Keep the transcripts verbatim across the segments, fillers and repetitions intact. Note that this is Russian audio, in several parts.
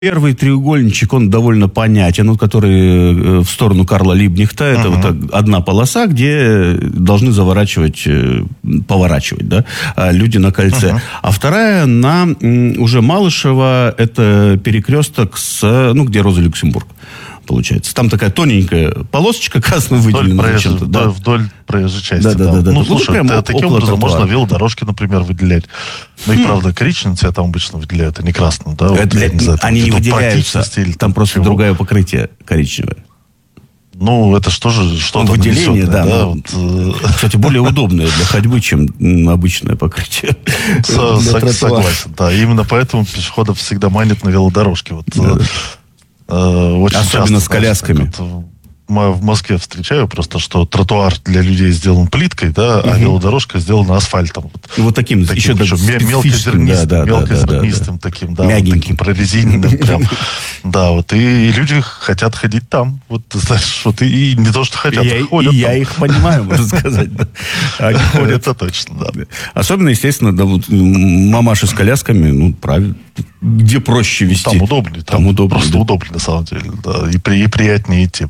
Первый треугольничек, он довольно понятен, ну, который в сторону Карла Либкнехта, это uh-huh. вот одна полоса, где должны заворачивать, поворачивать, да, люди на кольце. Uh-huh. А вторая на уже Малышево, это перекресток с, ну, где Роза Люксембург, получается. Там такая тоненькая полосочка красная выделена. Вдоль, проезж... да. вдоль проезжей части. Да, да, да. да, ну, да. слушай, ну, ты, таким образом можно велодорожки, например, выделять. Ну, и хм. правда, коричневым цветом обычно выделяют, а не красным. Да? Это, вот, не знаю, они не выделяются. Или, там, там просто чего? Другое покрытие коричневое. Ну, это что же, что-то выделение, да. да вот, кстати, более удобное для ходьбы, чем обычное покрытие. Согласен, да. Именно поэтому пешеходов всегда манит на велодорожке. Вот, да. Очень особенно часто, с колясками. Вот, в Москве встречаю просто, что тротуар для людей сделан плиткой, да, угу. а велодорожка сделана асфальтом. Вот, вот таким, таким еще мелкозернистым, да, да, мелкозернистым да, да, таким, да, мягеньким, вот, прорезиненным прям. Да, вот, и, и люди хотят ходить там. Вот, знаешь, вот, и, и не то, что хотят, я, ходят. И я их понимаю, можно сказать. Это точно, да. Особенно, естественно, мамаши с колясками, ну, правильно, где проще вести. Там удобнее, там просто удобнее, на самом деле, да, и приятнее идти.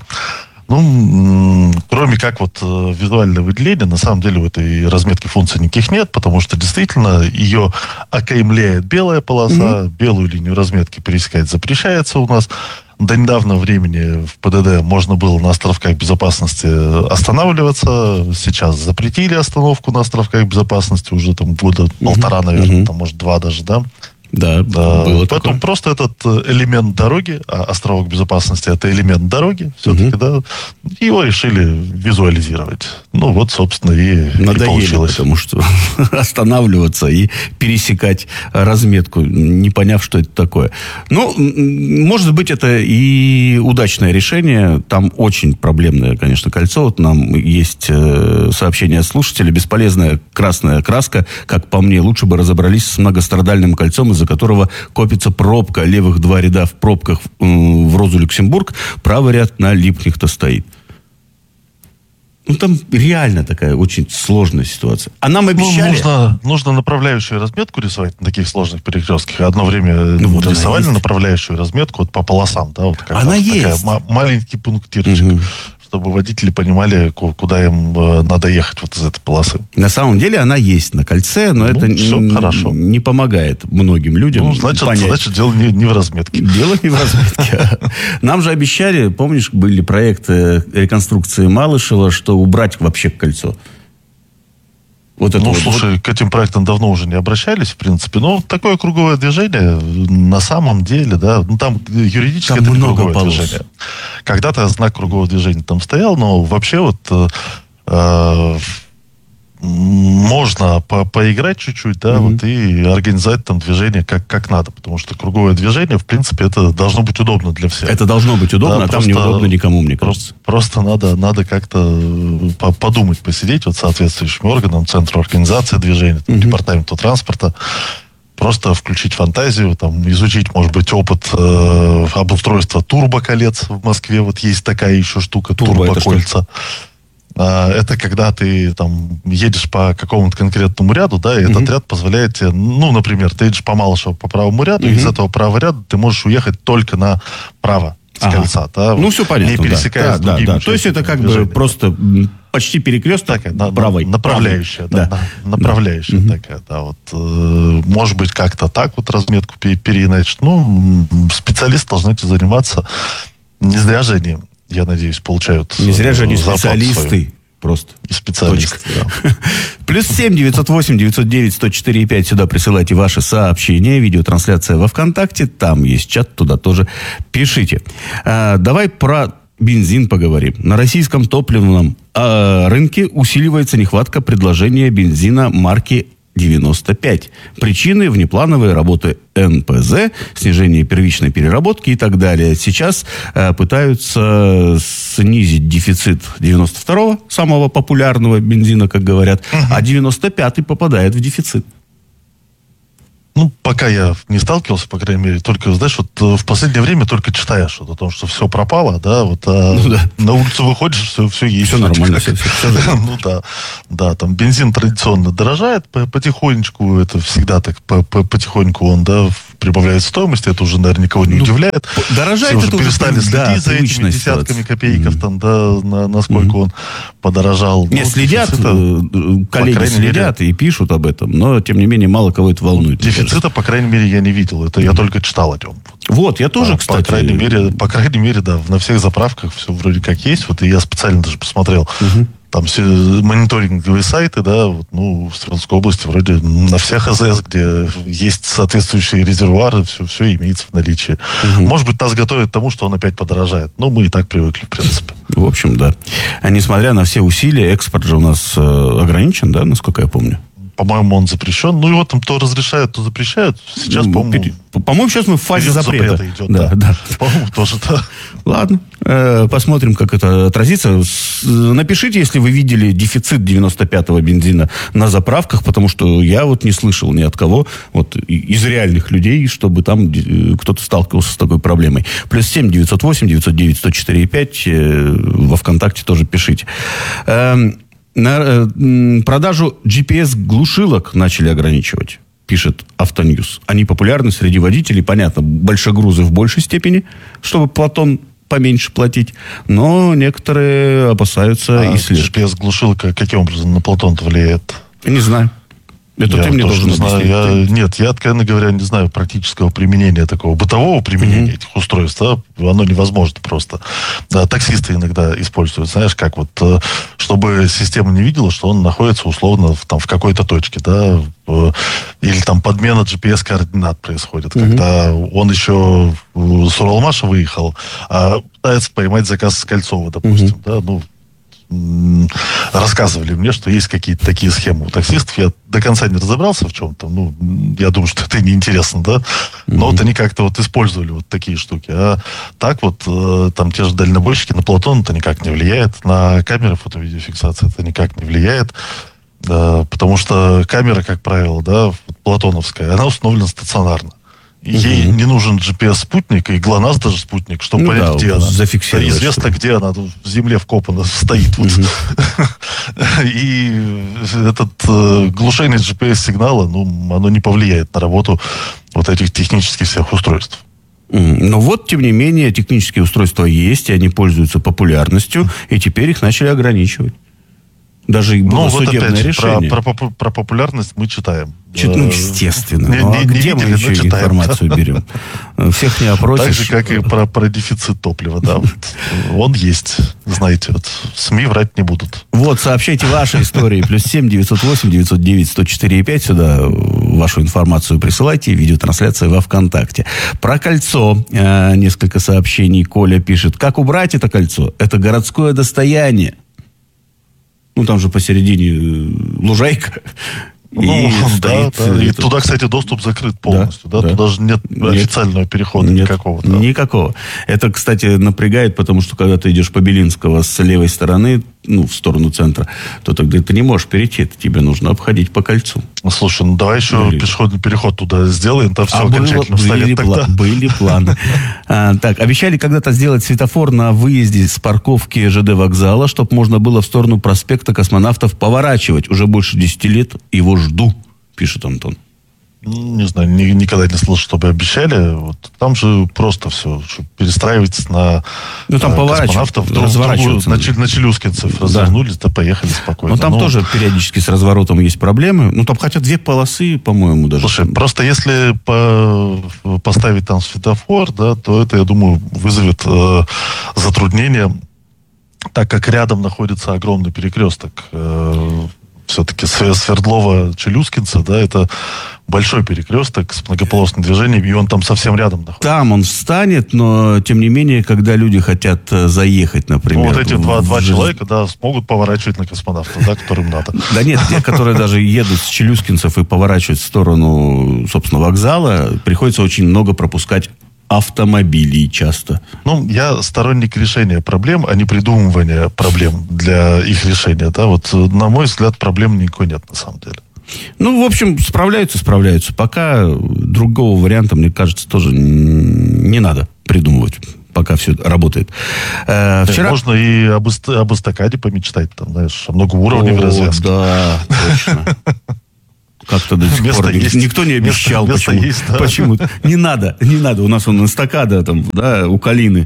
Ну, кроме как вот визуальное выделение, на самом деле в этой разметке функций никаких нет, потому что действительно ее окаймляет белая полоса, mm-hmm. белую линию разметки пересекать запрещается у нас. До недавнего времени в ПДД можно было на островках безопасности останавливаться. Сейчас запретили остановку на островках безопасности уже там года mm-hmm. полтора, наверное, mm-hmm. там, может, два даже, да? Да, да. Было Поэтому такое. Просто этот элемент дороги, а островок безопасности это элемент дороги, все-таки, угу. да, его решили визуализировать. Ну, вот, собственно, и, Надоели, и получилось. Потому что останавливаться и пересекать разметку, не поняв, что это такое. Ну, может быть, это и удачное решение. Там очень проблемное, конечно, кольцо. Вот нам есть сообщение от слушателя. Бесполезная красная краска. Как по мне, лучше бы разобрались с многострадальным кольцом, из-за которого копится пробка. Левых два ряда в пробках в Розу Люксембург, правый ряд на Либкнехта стоит. Ну, там реально такая очень сложная ситуация. А нам обещали... Ну, нужно, нужно направляющую разметку рисовать на таких сложных перекрестках. Одно время ну, вот рисовали направляющую разметку вот по полосам. Да, вот как она есть. Такая маленький пунктирчик. Угу. Чтобы водители понимали, куда им надо ехать вот из этой полосы. На самом деле она есть на кольце, но ну, это н- хорошо. не помогает многим людям ну, значит, понять. Значит, дело не, не в разметке. Дело не в разметке. Нам же обещали, помнишь, были проекты реконструкции Малышева, что убрать вообще кольцо. Вот это ну, вот. слушай, к этим проектам давно уже не обращались, в принципе. Но такое круговое движение, на самом деле, да, ну, там юридически там это много круговое полос. движение. Когда-то знак кругового движения там стоял, но вообще вот э, можно по- поиграть чуть-чуть, да, mm-hmm. вот, и организовать там движение как, как надо. Потому что круговое движение, в принципе, это должно быть удобно для всех. Это должно быть удобно, да, а там неудобно никому, мне кажется. Просто надо, надо как-то подумать, посидеть вот соответствующим органам, центру организации движения, там, mm-hmm. департаменту транспорта, просто включить фантазию, там, изучить, может быть, опыт э, обустройства турбоколец в Москве. Вот есть такая еще штука, Турбо турбокольца. Это когда ты там едешь по какому-то конкретному ряду, да, и uh-huh. этот ряд позволяет тебе, ну, например, ты едешь по Малышеву по правому ряду, uh-huh. и из этого правого ряда ты можешь уехать только направо с ага. кольца. Да, ну, все понятно. Не пересекаясь да, с другими. Да, да. То есть это как движения. Бы просто почти перекресток так, на, правой. Направляющая, правой. да, да. направляющая да. такая, да, вот. Э, может быть, как-то так вот разметку переиначить. Ну, специалисты должны этим заниматься. Не зря же они, я надеюсь, получают не зря же они специалисты. Свою. Просто. И специалисты, да. Плюс семь девятьсот восемь девятьсот девять сто четыре пять. Сюда присылайте ваши сообщения. Видеотрансляция во ВКонтакте. Там есть чат, туда тоже пишите. А, давай про бензин поговорим. На российском топливном а, рынке усиливается нехватка предложения бензина марки девяносто пять. Причины: внеплановые работы эн пэ зэ, снижение первичной переработки и так далее. Сейчас э, пытаются снизить дефицит девяносто второго, самого популярного бензина, как говорят, uh-huh. а девяносто пятый попадает в дефицит. Ну, пока я не сталкивался, по крайней мере, только, знаешь, вот в последнее время только читаешь вот о том, что все пропало, да, вот а ну, да. на улицу выходишь, все, все есть. Все нормально, все, все, все, все. Ну, да, да, там бензин традиционно дорожает потихонечку, это всегда так потихоньку он, да, прибавляет стоимость, это уже, наверное, никого не ну, удивляет. Дорожает все это уже перестали уже, следить да, за этими десятками копейков, mm-hmm. там, да, на, насколько mm-hmm. он подорожал. Не, ну, следят, дефицита, коллеги следят мере, и пишут об этом, но, тем не менее, мало кого это волнует. Дефицита, по крайней мере, я не видел, это mm-hmm. я только читал о нем. Вот, я тоже, по, кстати... По крайней мере, по крайней мере, да, на всех заправках все вроде как есть, вот и я специально даже посмотрел, mm-hmm. там все мониторинговые сайты, да, вот, ну, в Свердловской области вроде на всех АЗС, где есть соответствующие резервуары, все, все имеется в наличии. Угу. Может быть, нас готовят к тому, что он опять подорожает. Но мы и так привыкли, в принципе. В общем, да. А несмотря на все усилия, экспорт же у нас э, ограничен, да, насколько я помню? По-моему, он запрещен. Ну, его там то разрешают, то запрещают. Сейчас, ну, по-моему... Пере... По-моему, сейчас мы в фазе запрета. запрета идет, да, да. да. По-моему, тоже, да. Ладно. Э, посмотрим, как это отразится. С... Напишите, если вы видели дефицит девяносто пятого бензина на заправках, потому что я вот не слышал ни от кого, вот из реальных людей, чтобы там кто-то сталкивался с такой проблемой. Плюс семь девятьсот восемь девятьсот девять сто четыре и пять э, во ВКонтакте тоже пишите. Э, На э, продажу джи пи эс-глушилок начали ограничивать, пишет Автоньюз. Они популярны среди водителей, понятно, большегрузы в большей степени, чтобы Платон поменьше платить, но некоторые опасаются а и слежки. джи пи эс-глушилка каким образом на Платон-то влияет? Не знаю. Это я ты мне должен не знаю. Я, нет, я, откровенно говоря, не знаю практического применения такого, бытового применения mm-hmm. этих устройств. Да, оно невозможно просто. Да, таксисты иногда используют, знаешь, как вот, чтобы система не видела, что он находится условно в, там, в какой-то точке, да, в, или там подмена джи пи эс-координат происходит, mm-hmm. когда он еще с Уралмаша выехал, а пытается поймать заказ с Кольцова, допустим, mm-hmm. да, ну, рассказывали мне, что есть какие-то такие схемы у таксистов. Я до конца не разобрался в чем-то. Ну, я думаю, что это неинтересно, да? Но mm-hmm. вот они как-то вот использовали вот такие штуки. А так вот, э, там те же дальнобойщики, на Платон это никак не влияет. На камеры фото-видеофиксации это никак не влияет. Э, потому что камера, как правило, да, платоновская, она установлена стационарно. Ей угу. не нужен джи пи эс-спутник, и ГЛОНАСС даже спутник, чтобы ну, понять, да, где она. Зафиксировать. Известно, где она в земле вкопана, стоит. Угу. И этот э, глушение джи пи эс-сигнала, ну, оно не повлияет на работу вот этих технических всех устройств. Но вот, тем не менее, технические устройства есть, и они пользуются популярностью, и теперь их начали ограничивать. Даже и было ну, судебное вот опять, решение. Про, про, про популярность мы читаем. Чит, ну, естественно. Не, ну, а не, где не мы видели, еще информацию берем? Всех не опросишь. Так же, как и про, про дефицит топлива. Да. Он есть. Знаете, вот, СМИ врать не будут. Вот, сообщайте ваши истории. Плюс семь девятьсот восемь девятьсот девять сто четыре и пять. Сюда вашу информацию присылайте. Видеотрансляция во ВКонтакте. Про кольцо э, несколько сообщений. Коля пишет. Как убрать это кольцо? Это городское достояние. Ну, там же посередине лужайка. Ну, и да, да. И туда, кстати, доступ закрыт полностью. Да, да, да. Туда же нет, нет официального перехода нет, никакого. Да. Никакого. Это, кстати, напрягает, потому что, когда ты идешь по Белинского с левой стороны, ну, в сторону центра, то тогда ты не можешь перейти. Это тебе нужно обходить по кольцу. Слушай, ну давай еще Или... пешеходный переход туда сделаем, там все а окончательно было, встанет были, тогда. Пла- были планы. а, так, обещали когда-то сделать светофор на выезде с парковки ЖД вокзала, чтобы можно было в сторону проспекта Космонавтов поворачивать. Уже больше десяти лет его жду, пишет Антон. Не знаю, ни, никогда не слышал, чтобы обещали. Вот, там же просто все, перестраивать на ну, там э, космонавтов. Друг, разворачиваться. Другую, на, на челюскинцев да. развернулись, да поехали спокойно. Но там ну, тоже периодически с разворотом есть проблемы. Ну, там хотя две полосы, по-моему, даже. Слушай, просто если по, поставить там светофор, да, то это, я думаю, вызовет э, затруднения, так как рядом находится огромный перекресток. Э, все-таки Свердлова-Челюскинцы, да, это большой перекресток с многополосным движением, и он там совсем рядом находится. Там он встанет, но, тем не менее, когда люди хотят заехать, например... Ну, вот эти два, два человека, да, смогут поворачивать на Космонавтов, да, которым надо. Да нет, те, которые даже едут с Челюскинцев и поворачивают в сторону, собственно, вокзала, приходится очень много пропускать автомобилей часто. Ну, я сторонник решения проблем, а не придумывания проблем для их решения. Да? Вот, на мой взгляд, проблем никакой нет, на самом деле. Ну, в общем, справляются, справляются. Пока другого варианта, мне кажется, тоже не надо придумывать. Пока все работает. Э, вчера... Можно и об, эст... об эстакаде помечтать, там, знаешь, о многоуровневой развязке. Да, точно. как-то до сих Место пор есть. никто не обещал. Место, почему? место есть, да. Почему? Не надо, не надо. У нас он эстакада там, да, у Калины.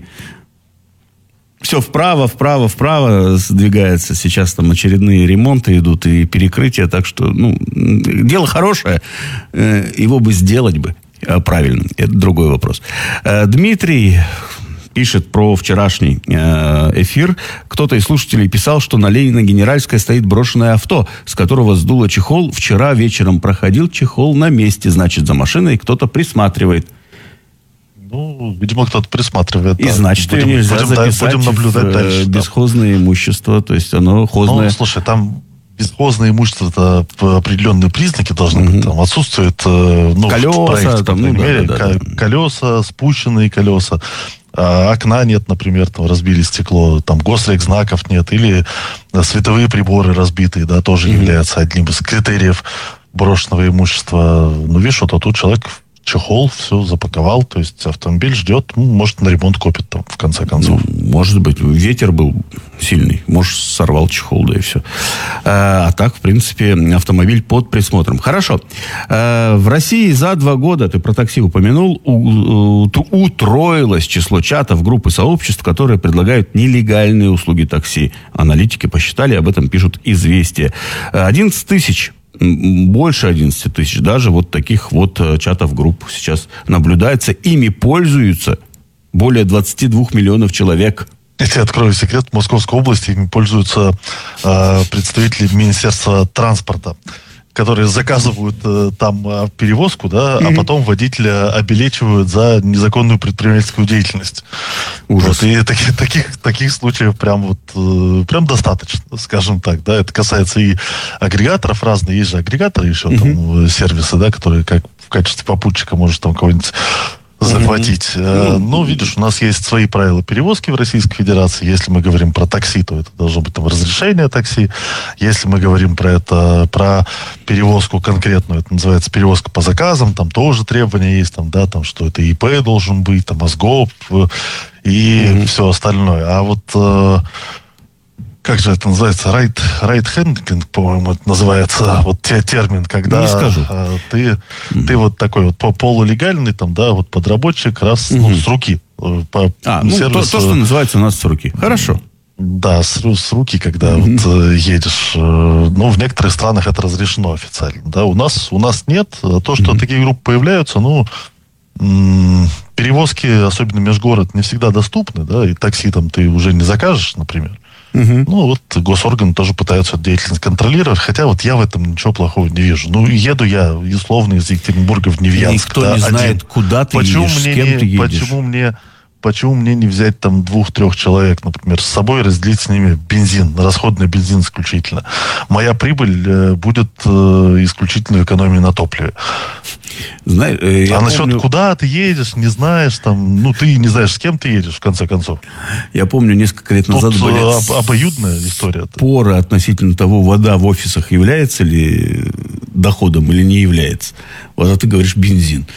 Все вправо, вправо, вправо сдвигается. Сейчас там очередные ремонты идут и перекрытия. Так что, ну, дело хорошее. Его бы сделать бы правильно. Это другой вопрос. Дмитрий пишет про вчерашний эфир. Кто-то из слушателей писал, что на Ленина Генеральской стоит брошенное авто, с которого сдуло чехол. Вчера вечером проходил, чехол на месте. Значит, за машиной кто-то присматривает. Ну, видимо, кто-то присматривает. И да. значит, будем, ее нельзя будем, записать будем наблюдать в дальше. бесхозное да. имущество. То есть оно хозное. Ну, слушай, там бесхозное имущество, это определенные признаки должны mm-hmm. быть. Там отсутствует ну, колеса, проекте, там, ну, мере, да, да, да. колеса, спущенные колеса. А, окна нет, например, там разбили стекло, там госрекзнаков нет, или световые приборы разбитые, да, тоже mm-hmm. является одним из критериев брошенного имущества. Ну, видишь, вот а тут человек чехол, все запаковал, то есть автомобиль ждет, ну, может, на ремонт копит там, в конце концов. Ну, может быть, ветер был сильный, может, сорвал чехол, да и все. А, а так, в принципе, автомобиль под присмотром. Хорошо. А, в России за два года, ты про такси упомянул, у, у, утроилось число чатов, групп и сообществ, которые предлагают нелегальные услуги такси. Аналитики посчитали, об этом пишут «Известия». одиннадцать тысяч. Больше одиннадцать тысяч даже вот таких вот чатов, групп сейчас наблюдается. Ими пользуются более двадцать два миллионов человек. Я тебе открою секрет. В Московской области ими пользуются э, представители Министерства транспорта, которые заказывают э, там э, перевозку, да, mm-hmm. а потом водителя обелечивают за незаконную предпринимательскую деятельность. Ужас. Вот, и таких, таких, таких случаев прям вот э, прям достаточно, скажем так, да. Это касается и агрегаторов разных. Есть же агрегаторы еще, mm-hmm. там, сервисы, да, которые как в качестве попутчика может там кого-нибудь захватить. Mm-hmm. Ну, видишь, у нас есть свои правила перевозки в Российской Федерации. Если мы говорим про такси, то это должно быть там разрешение такси. Если мы говорим про это, про перевозку конкретную, это называется перевозка по заказам, там тоже требования есть, там, да, там, что это ИП должен быть, там, АСГОП и mm-hmm. все остальное. А вот э, как же это называется? Райт, райт-хендинг, по-моему, это называется. Вот те, термин, когда Не скажу. А, ты, mm. ты вот такой вот полулегальный, там, да, вот подработчик раз mm-hmm. ну, с руки. По а, ну, сервису, то, то, что называется у нас с руки. Хорошо. Да, с, с руки, когда mm-hmm. вот едешь. Ну, в некоторых странах это разрешено официально. Да, у нас, у нас нет. То, что mm-hmm. такие группы появляются, ну, м- перевозки, особенно межгород, не всегда доступны, да, и такси там ты уже не закажешь, например. Uh-huh. Ну, вот госорганы тоже пытаются эту деятельность контролировать, хотя вот я в этом ничего плохого не вижу. Ну, еду я, условно, из Екатеринбурга в Невьянск. Никто да, не знает, один. куда ты почему едешь, мне с кем не, ты едешь. Почему мне, почему мне не взять там двух-трех человек, например, с собой, разделить с ними бензин, расходный бензин исключительно. Моя прибыль э, будет э, исключительно в экономии на топливе. Знаешь, э, а помню... насчет куда ты едешь, не знаешь, там, ну, ты не знаешь, с кем ты едешь, в конце концов. Я помню, несколько лет назад Тут были об, обоюдная история. Споры относительно того, вода в офисах является ли доходом или не является. Вот, а ты говоришь бензин.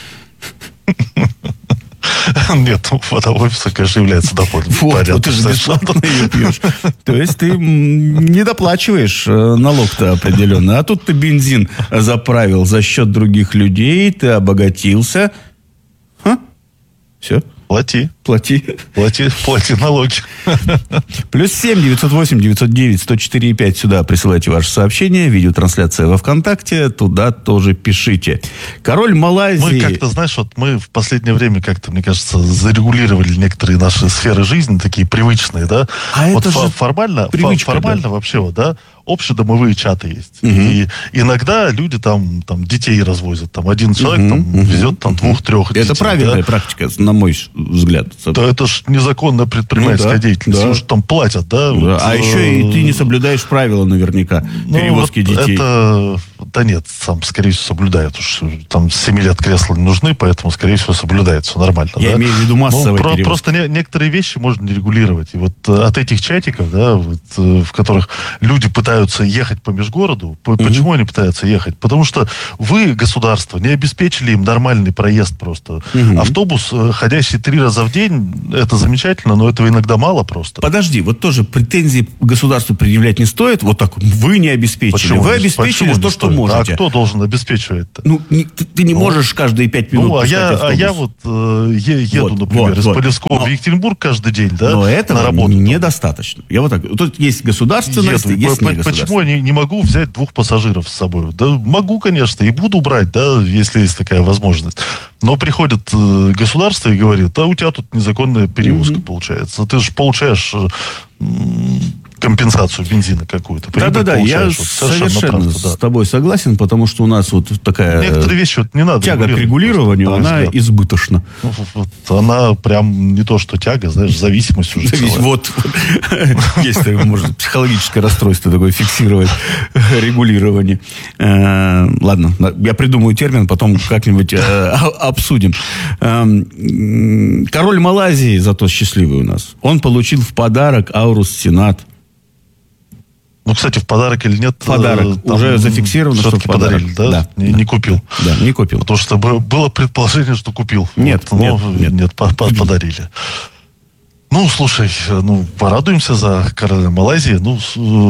Нет, вода в офисах, конечно, является доходом. Вот, вот ты же бесплатно ее пьешь. То есть ты не доплачиваешь налог-то определенно. А тут ты бензин заправил за счет других людей, ты обогатился. Ха? Все. Плати. Плати. Плати, плати налоги. Плюс семь девятьсот восемь девятьсот девять сто четыре пять. Сюда присылайте ваше сообщение. Видеотрансляция во ВКонтакте. Туда тоже пишите. Король Малайзии... Мы как-то, знаешь, вот мы в последнее время как-то, мне кажется, зарегулировали некоторые наши сферы жизни, такие привычные, да? А вот это же формально, привычка, формально да? вообще, вот, да? Общедомовые чаты есть. Угу. И иногда люди там, там детей развозят. Там один человек угу, там, угу, везет там угу. двух-трех детей. Это правильная да? практика, на мой взгляд. Да это ж незаконная предпринимательская ну, да, деятельность. Да. Уж там платят, да? да. Вот, а еще и ты не соблюдаешь правила наверняка ну, перевозки вот детей. Это, да нет, там, скорее всего, соблюдают. Уж там с семи лет кресла не нужны, поэтому, скорее всего, соблюдают. Все нормально. Я да? имею в виду массовые ну, про, перевозки. Просто не, некоторые вещи можно не регулировать. И вот от этих чатиков, да, вот, в которых люди пытаются ехать по межгороду, по, mm-hmm. почему они пытаются ехать? Потому что вы, государство, не обеспечили им нормальный проезд просто. Mm-hmm. Автобус, ходящий три раза в день, это замечательно, но этого иногда мало просто. Подожди, вот тоже претензии государству предъявлять не стоит. Вот так, вы не обеспечили. Почему? Вы обеспечили Почему то, что происходит? можете. А кто должен обеспечивать-то? Ну, не, ты, ты не ну, можешь каждые пять минут ну, а я, автобус. а я вот э, еду, вот, например, вот, из вот. Полевского но, в Екатеринбург каждый день, да, но этого на работу. недостаточно. Я вот так. Тут есть государственность, еду. есть По- негосударственность. Почему я не, не могу взять двух пассажиров с собой? Да могу, конечно, и буду брать, да, если есть такая возможность. Но приходит э, государство и говорит, а у тебя тут незаконная перевозка mm-hmm. получается. Ты же получаешь э, компенсацию бензина какую-то. Да-да-да, я вот совершенно правда, с да. тобой согласен, потому что у нас вот такая некоторые вещи вот не надо тяга к регулированию, она взгляд. избыточна. Ну, вот, она прям не то, что тяга, знаешь, зависимость уже Завис... Вот, есть, может, психологическое расстройство такое, фиксировать регулирование. Ладно, я придумаю термин, потом как-нибудь обсудим. Король Малайзии, зато счастливый у нас, он получил в подарок Аурус Сенат. Ну, кстати, в подарок или нет? Подарок. Уже зафиксировано, что в подарок. Подарили, да? Да. Не, да. не купил. Да, не купил. Потому что было предположение, что купил. Нет, вот, нет, но, нет. Нет, подарили. Ну, слушай, ну, порадуемся за короля Малайзии. Ну,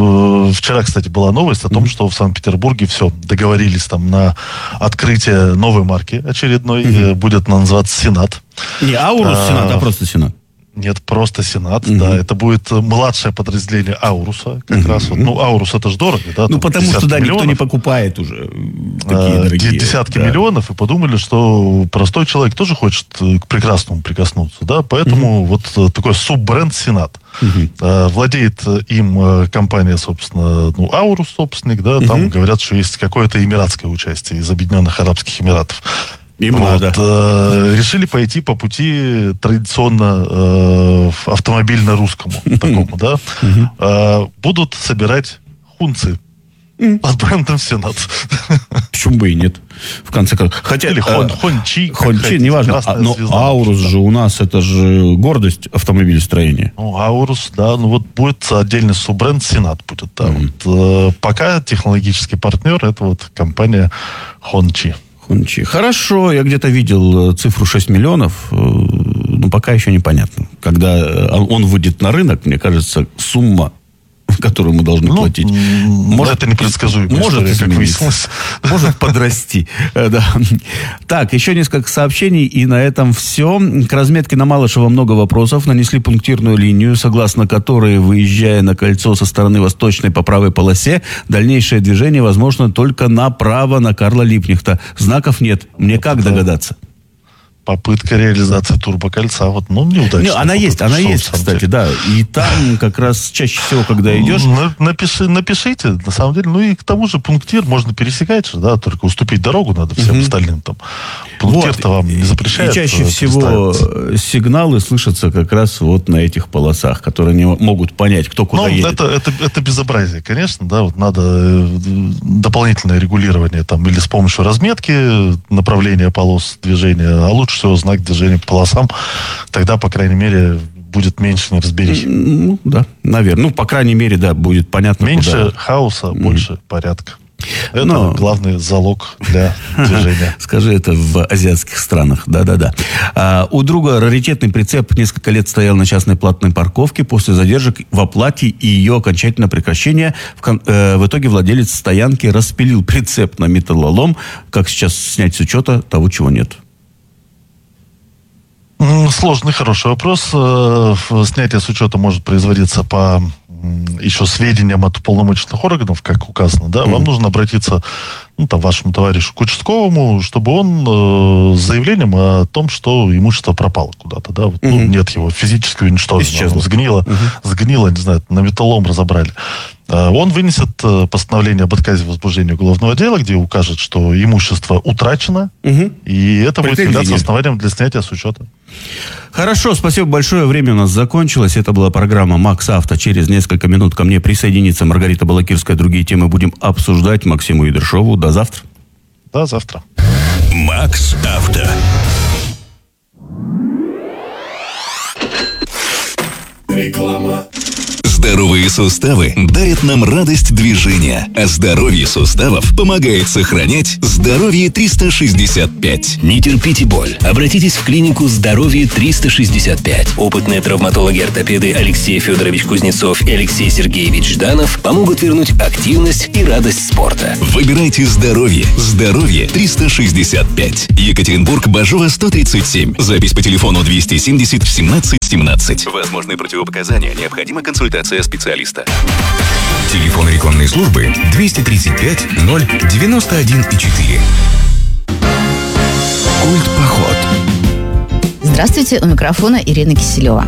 с, вчера, кстати, была новость о том, mm-hmm. что в Санкт-Петербурге все, договорились там на открытие новой марки очередной. Mm-hmm. Будет называться Сенат. Не Аурус а, Сенат, а просто Сенат. Нет, просто Сенат, mm-hmm. да. Это будет младшее подразделение Ауруса, как mm-hmm. раз. Вот. Ну, Аурус это же дорого, да? Ну, потому что, да, миллионов. Никто не покупает уже такие дорогие. Десятки да. миллионов, и подумали, что простой человек тоже хочет к прекрасному прикоснуться, да? Поэтому mm-hmm. вот такой суббренд Сенат. Mm-hmm. Владеет им компания, собственно, ну, Аурус, собственник, да? Там mm-hmm. говорят, что есть какое-то эмиратское участие из Объединенных Арабских Эмиратов. Им вот, надо. Э, решили пойти по пути традиционно э, автомобильно-русскому такому, да. Э, будут собирать хунцы под брендом Сенат. Почему бы и нет? В конце концов. Хотя, или хон, Хончи. Хончи, неважно. А, но звезда, Аурус же у нас, это же гордость автомобилестроения. Ну, Аурус, да. Ну, вот будет отдельный суббренд Сенат будет, да. Mm-hmm. Вот, э, пока технологический партнер, это вот компания Хончи. Хорошо, я где-то видел цифру шесть миллионов, но пока еще непонятно. Когда он выйдет на рынок, мне кажется, сумма, которую мы должны ну, платить, может, это непредсказуемо. Может, история, как выяснилось. Может подрасти. Да. Так, еще несколько сообщений, и на этом все. К разметке на Малышево много вопросов. Нанесли пунктирную линию, согласно которой, выезжая на кольцо со стороны восточной по правой полосе, дальнейшее движение возможно только направо на Карла Липкнехта. Знаков нет. Мне вот как это... догадаться? Попытка реализации турбокольца, вот, ну, неудачная. Не, она есть, она есть, кстати, да. И там как раз чаще всего, когда идешь... Напиши, напишите, на самом деле. Ну, и к тому же пунктир можно пересекать же, да, только уступить дорогу надо всем угу. остальным там. Пунктир-то вот. Вам не запрещает. И чаще всего сигналы слышатся как раз вот на этих полосах, которые не могут понять, кто куда ну, едет. Это, это, это безобразие, конечно, да, вот надо дополнительное регулирование там или с помощью разметки направления полос движения, а лучше всего знак движения по полосам, тогда, по крайней мере, будет меньше неразберихи. Ну, да, наверное. Ну, по крайней мере, да, будет понятно, меньше куда. Хаоса, mm-hmm. больше порядка. Это Но... главный залог для движения. Скажи это в азиатских странах. Да-да-да. А, у друга раритетный прицеп несколько лет стоял на частной платной парковке. После задержек в оплате и ее окончательного прекращения в, кон- э, в итоге владелец стоянки распилил прицеп на металлолом. Как сейчас снять с учета того, чего нет? Сложный, хороший вопрос. Снятие с учета может производиться по еще сведениям от уполномоченных органов, как указано, да, mm-hmm. вам нужно обратиться, ну, там, вашему товарищу к участковому, чтобы он э, с заявлением о том, что имущество пропало куда-то, да, вот, mm-hmm. ну, нет его физически уничтожено, оно сгнило, mm-hmm. сгнило, не знаю, на металлолом разобрали. Э, он вынесет э, постановление об отказе в возбуждении уголовного дела, где укажет, что имущество утрачено, mm-hmm. и это будет являться основанием для снятия с учета. Хорошо, спасибо большое. Время у нас закончилось. Это была программа «Макс Авто». Через несколько минут ко мне присоединится Маргарита Балакирская. Другие темы будем обсуждать. Максиму Идершову. До завтра. До завтра. «Макс Авто». Реклама. Здоровые суставы дарят нам радость движения, а здоровье суставов помогает сохранять здоровье триста шестьдесят пять. Не терпите боль. Обратитесь в клинику «Здоровье триста шестьдесят пять». Опытные травматологи-ортопеды Алексей Федорович Кузнецов и Алексей Сергеевич Жданов помогут вернуть активность и радость спорта. Выбирайте здоровье. Здоровье триста шестьдесят пять. Екатеринбург, Бажова, сто тридцать семь. Запись по телефону двести семьдесят семнадцать семнадцать. Возможны противопоказания. Необходима консультация специалиста. Телефон рекламной службы двести тридцать пять ноль девяносто один четыре. Культпоход. Здравствуйте, у микрофона Ирина Киселева.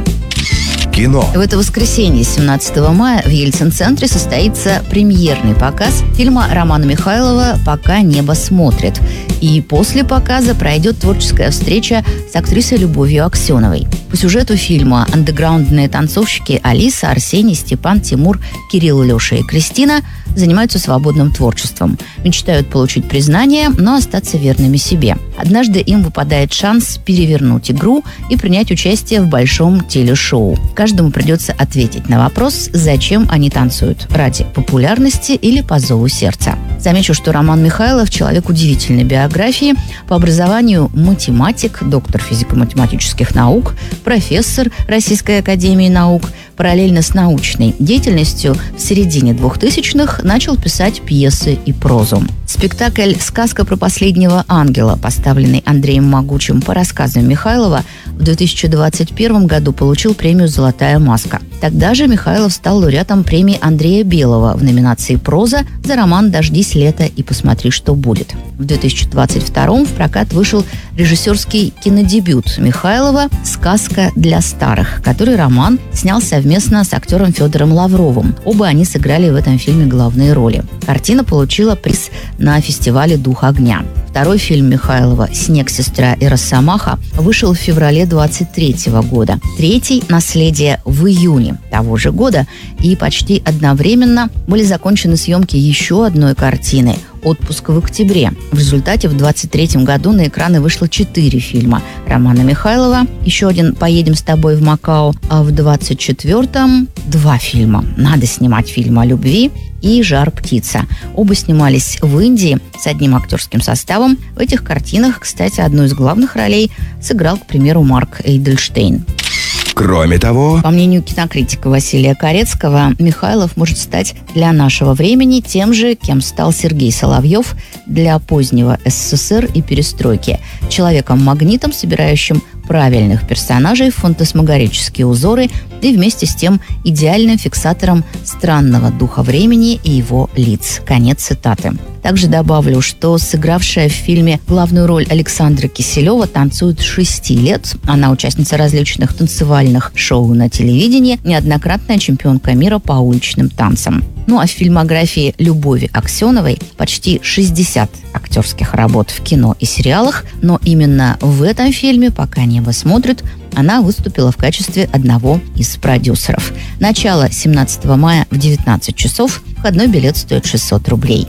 Кино. В это воскресенье, семнадцатого мая, в Ельцин-центре состоится премьерный показ фильма Романа Михайлова «Пока небо смотрит». И после показа пройдет творческая встреча с актрисой Любовью Аксеновой. По сюжету фильма андеграундные танцовщики Алиса, Арсений, Степан, Тимур, Кирилл, Леша и Кристина занимаются свободным творчеством. Мечтают получить признание, но остаться верными себе. Однажды им выпадает шанс перевернуть игру и принять участие в большом телешоу. Каждому придется ответить на вопрос, зачем они танцуют – ради популярности или по зову сердца. Замечу, что Роман Михайлов – человек удивительной биографии. По образованию математик, доктор физико-математических наук, профессор Российской академии наук. Параллельно с научной деятельностью в середине двухтысячных начал писать пьесы и прозу. Спектакль «Сказка про последнего ангела», поставленный Андреем Могучим по рассказам Михайлова, в две тысячи двадцать первом году получил премию «Золотая маска». Тогда же Михайлов стал лауреатом премии Андрея Белого в номинации «Проза» за роман «Дождись лета и посмотри, что будет». В две тысячи двадцать втором в прокат вышел режиссерский кинодебют Михайлова «Сказка для старых», который роман снял совместно с актером Федором Лавровым. Оба они сыграли в этом фильме главные роли. Картина получила приз на фестивале «Дух огня». Второй фильм Михайлова «Снег, сестра и Росомаха» вышел в феврале двадцать третьего года. Третий «Наследие» в июне того же года. И почти одновременно были закончены съемки еще одной картины «Отпуск в октябре». В результате в двадцать третьем году на экраны вышло четыре фильма Романа Михайлова. Еще один «Поедем с тобой в Макао». А в двадцать четвертом два фильма «Надо снимать фильм о любви» и «Жар птица». Оба снимались в Индии с одним актерским составом. В этих картинах, кстати, одну из главных ролей сыграл, к примеру, Марк Эйдельштейн. Кроме того, по мнению кинокритика Василия Корецкого, Михайлов может стать для нашего времени тем же, кем стал Сергей Соловьев для позднего СССР и перестройки. Человеком-магнитом, собирающим правильных персонажей в фантасмагорические узоры и вместе с тем идеальным фиксатором странного духа времени и его лиц. Конец цитаты. Также добавлю, что сыгравшая в фильме главную роль Александра Киселева танцует с шести лет. Она участница различных танцевальных шоу на телевидении, неоднократная чемпионка мира по уличным танцам. Ну а в фильмографии Любови Аксеновой почти шестьдесят актерских работ в кино и сериалах, но именно в этом фильме «Пока небо смотрит» она выступила в качестве одного из продюсеров. Начало семнадцатого мая в девятнадцать часов. Входной билет стоит шестьсот рублей.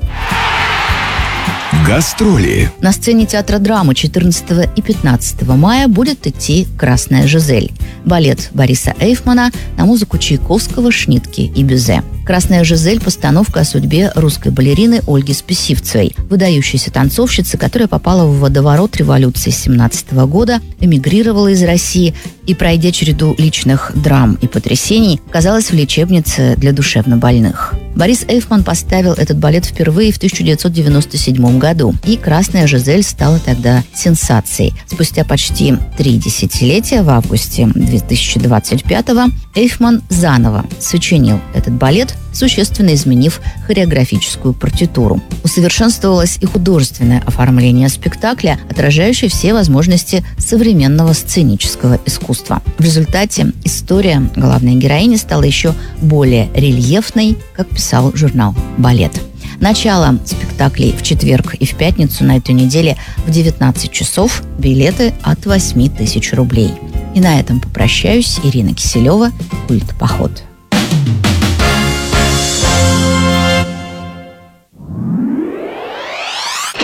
гастроли. На сцене театра драмы четырнадцатого и пятнадцатого мая будет идти «Красная Жизель». Балет Бориса Эйфмана на музыку Чайковского, Шнитке и Бюзе. «Красная Жизель» – постановка о судьбе русской балерины Ольги Списивцевой, выдающейся танцовщицы, которая попала в водоворот революции семнадцатого года, эмигрировала из России и, пройдя череду личных драм и потрясений, оказалась в лечебнице для душевнобольных. Борис Эйфман поставил этот балет впервые в тысяча девятьсот девяносто седьмом году, и «Красная Жизель» стала тогда сенсацией. Спустя почти три десятилетия, в августе две тысячи двадцать пятого, Эйфман заново сочинил этот балет, существенно изменив хореографическую партитуру. Усовершенствовалось и художественное оформление спектакля, отражающее все возможности современного сценического искусства. В результате история главной героини стала еще более рельефной, как писал журнал «Балет». Начало спектаклей в четверг и в пятницу на этой неделе в девятнадцать часов. Билеты от восемь тысяч рублей. И на этом попрощаюсь. Ирина Киселева, «Культпоход».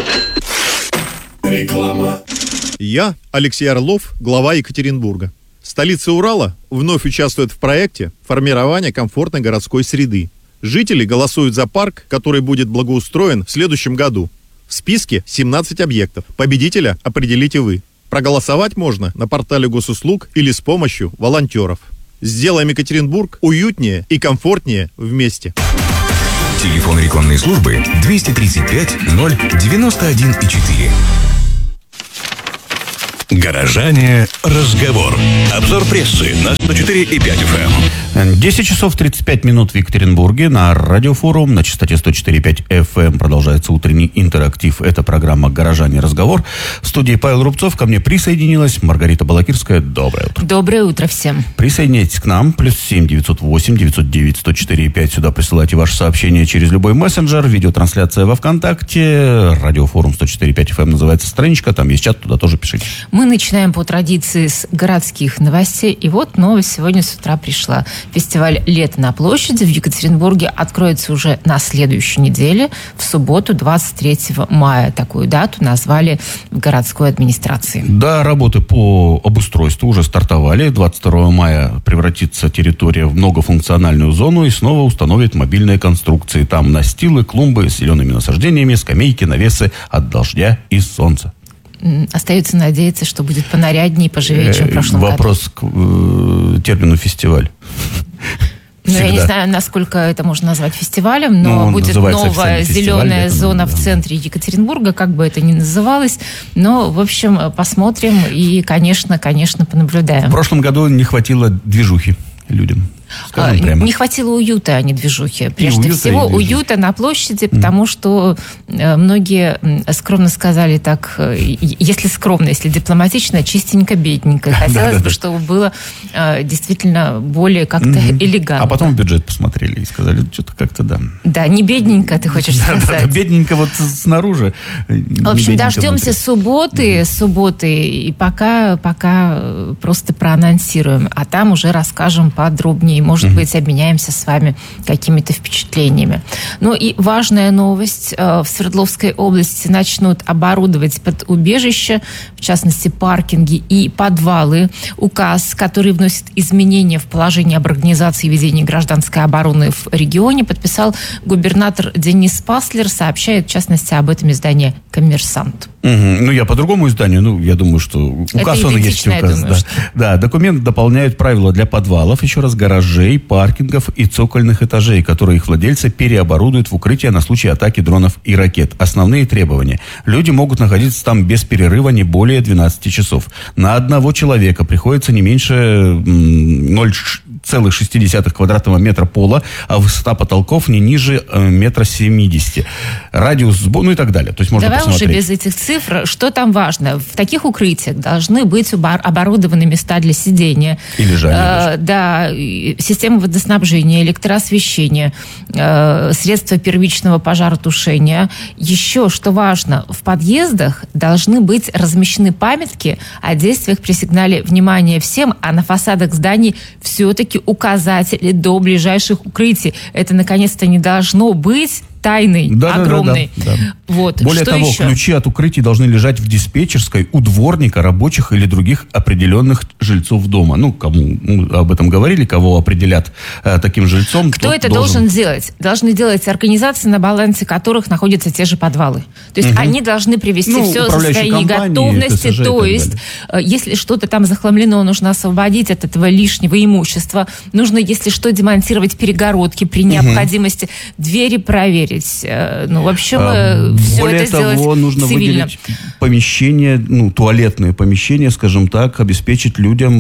Реклама. Я, Алексей Орлов, глава Екатеринбурга. С Столица Урала вновь участвует в проекте формирования комфортной городской среды. Жители голосуют за парк, который будет благоустроен в следующем году. В списке семнадцать объектов. Победителя определите вы. Проголосовать можно на портале госуслуг или с помощью волонтеров. Сделаем Екатеринбург уютнее и комфортнее вместе. Телефон рекламной службы двести тридцать пять ноль девяносто один и четыре. Горожане. Разговор. Обзор прессы на сто четыре и пять эф эм. десять часов тридцать пять минут в Екатеринбурге. На радиофорум на частоте сто четыре и пять эф эм продолжается утренний интерактив. Это программа «Горожане. Разговор». В студии Павел Рубцов. Ко мне присоединилась Маргарита Балакирская. Доброе утро. Доброе утро всем. Присоединяйтесь к нам. Плюс семь девятьсот восемь девятьсот девять сто четыре и пять. Сюда присылайте ваши сообщения через любой мессенджер. Видеотрансляция во ВКонтакте. Радиофорум сто четыре и пять эф эм называется страничка. Там есть чат, туда тоже пишите. Мы начинаем по традиции с городских новостей. И вот новость сегодня с утра пришла. Фестиваль «Лето на площади» в Екатеринбурге откроется уже на следующей неделе, в субботу, двадцать третьего мая. Такую дату назвали в городской администрации. Да, работы по обустройству уже стартовали. двадцать второго мая превратится территория в многофункциональную зону и снова установят мобильные конструкции. Там настилы, клумбы с зелеными насаждениями, скамейки, навесы от дождя и солнца. Остается надеяться, что будет понаряднее и поживее, чем в прошлом году. Вопрос к э, термину «фестиваль». Ну, я не знаю, насколько это можно назвать фестивалем, но ну, будет новая зеленая зона в центре Екатеринбурга, как бы это ни называлось. Но, в общем, посмотрим и, конечно, конечно, понаблюдаем. В прошлом году не хватило движухи людям. А, не хватило уюта, а не движухи. Прежде уюта, всего, уюта на площади, mm. потому что э, многие э, скромно сказали так, э, если скромно, если дипломатично, чистенько, бедненько. Хотелось бы, чтобы было э, действительно более как-то mm-hmm. элегантно. А потом в бюджет посмотрели и сказали, что-то как-то да. Да, не бедненько, ты хочешь сказать. Да, да, бедненько вот снаружи. В общем, дождемся субботы, субботы, и пока, пока просто проанонсируем, а там уже расскажем подробнее. И, может быть, обменяемся с вами какими-то впечатлениями. Ну и важная новость. В Свердловской области начнут оборудовать под убежища, в частности, паркинги и подвалы. Указ, который вносит изменения в положение об организации и ведении гражданской обороны в регионе, подписал губернатор Денис Паслер, сообщает, в частности, об этом издание «Коммерсант». Угу. Ну, я по другому изданию, ну, я думаю, что указ, он и есть указ. Думаю, да. Что... да, документ дополняет правила для подвалов, еще раз, гаражей, паркингов и цокольных этажей, которые их владельцы переоборудуют в укрытие на случай атаки дронов и ракет. Основные требования. Люди могут находиться там без перерыва не более двенадцати часов. На одного человека приходится не меньше ноль целых шесть десятых квадратного метра пола, а высота потолков не ниже метра семидесяти. Радиус, ну и так далее. То есть можно Давай посмотреть. Уже без этих цифр. Что там важно? В таких укрытиях должны быть оборудованы места для сидения. И лежания. Э, да, система водоснабжения, электроосвещения, э, средства первичного пожаротушения. Еще, что важно, в подъездах должны быть размещены памятки о действиях при сигнале «Внимание всем», а на фасадах зданий все-таки указатели до ближайших укрытий. Это, наконец-то, не должно быть тайной, да, огромной. Да, да, да. Вот. Более что того, еще? Ключи от укрытий должны лежать в диспетчерской у дворника, рабочих или других определенных жильцов дома. Ну, кому ну, об этом говорили, кого определят э, таким жильцом. Кто это должен... должен делать? Должны делать организации, на балансе которых находятся те же подвалы. То есть угу. они должны привести ну, все в состояние готовности. ТСЖ то есть, если что-то там захламлено, нужно освободить от этого лишнего имущества. Нужно, если что, демонтировать перегородки при необходимости, угу. двери проверить. Ну, в общем, а, все более это того, сделать нужно цивильно. Выделить помещение, ну, туалетные помещения, скажем так, обеспечить людям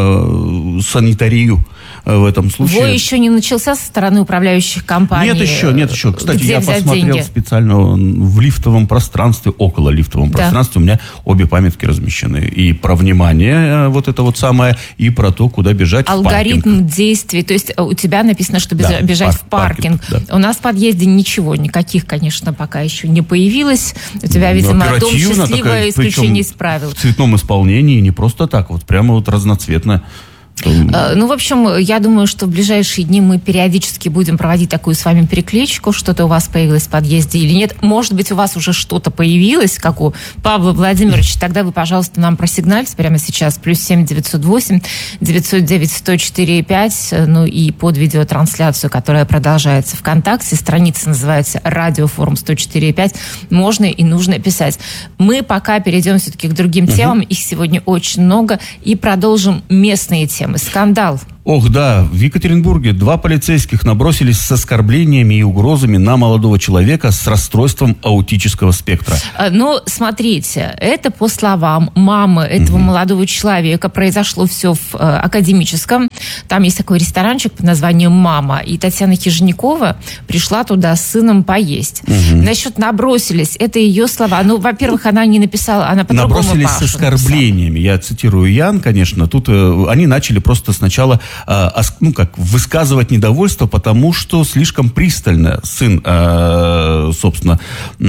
э, санитарию в этом случае. Бой еще не начался со стороны управляющих компаний. Нет еще, нет еще. Кстати, Где я посмотрел деньги? специально в лифтовом пространстве, около лифтовом да. пространстве у меня обе памятки размещены. И про внимание, вот это вот самое, и про то, куда бежать алгоритм в паркинг. действий. То есть у тебя написано, что да, бежать парк, в паркинг. паркинг да. У нас в подъезде ничего, никаких, конечно, пока еще не появилось. У тебя, видимо, дом счастливое исключение из правил. В цветном исполнении, не просто так, вот прямо вот разноцветно. Ну, в общем, я думаю, что в ближайшие дни мы периодически будем проводить такую с вами перекличку, что-то у вас появилось в подъезде или нет. Может быть, у вас уже что-то появилось, как у Павла Владимировича. Тогда вы, пожалуйста, нам просигнальте прямо сейчас. Плюс семь девятьсот восемь девятьсот девять сто четыре пять. Ну и под видеотрансляцию, которая продолжается ВКонтакте. Страница называется «Радиофорум сто четыре пять». Можно и нужно писать. Мы пока перейдем все-таки к другим uh-huh. темам. Их сегодня очень много. И продолжим местные темы. Скандал. Ох, да, в Екатеринбурге два полицейских набросились с оскорблениями и угрозами на молодого человека с расстройством аутического спектра. Ну, смотрите, это по словам мамы этого mm-hmm. молодого человека. Произошло все в э, академическом. Там есть такой ресторанчик под названием «Мама». И Татьяна Хижникова пришла туда с сыном поесть. Mm-hmm. Насчет набросились, это ее слова. Ну, во-первых, она не написала, она по-другому Набросились Пашу с оскорблениями. написала. Я цитирую Ян, конечно. Тут э, они начали просто сначала ну, как, высказывать недовольство, потому что слишком пристально сын, э, собственно,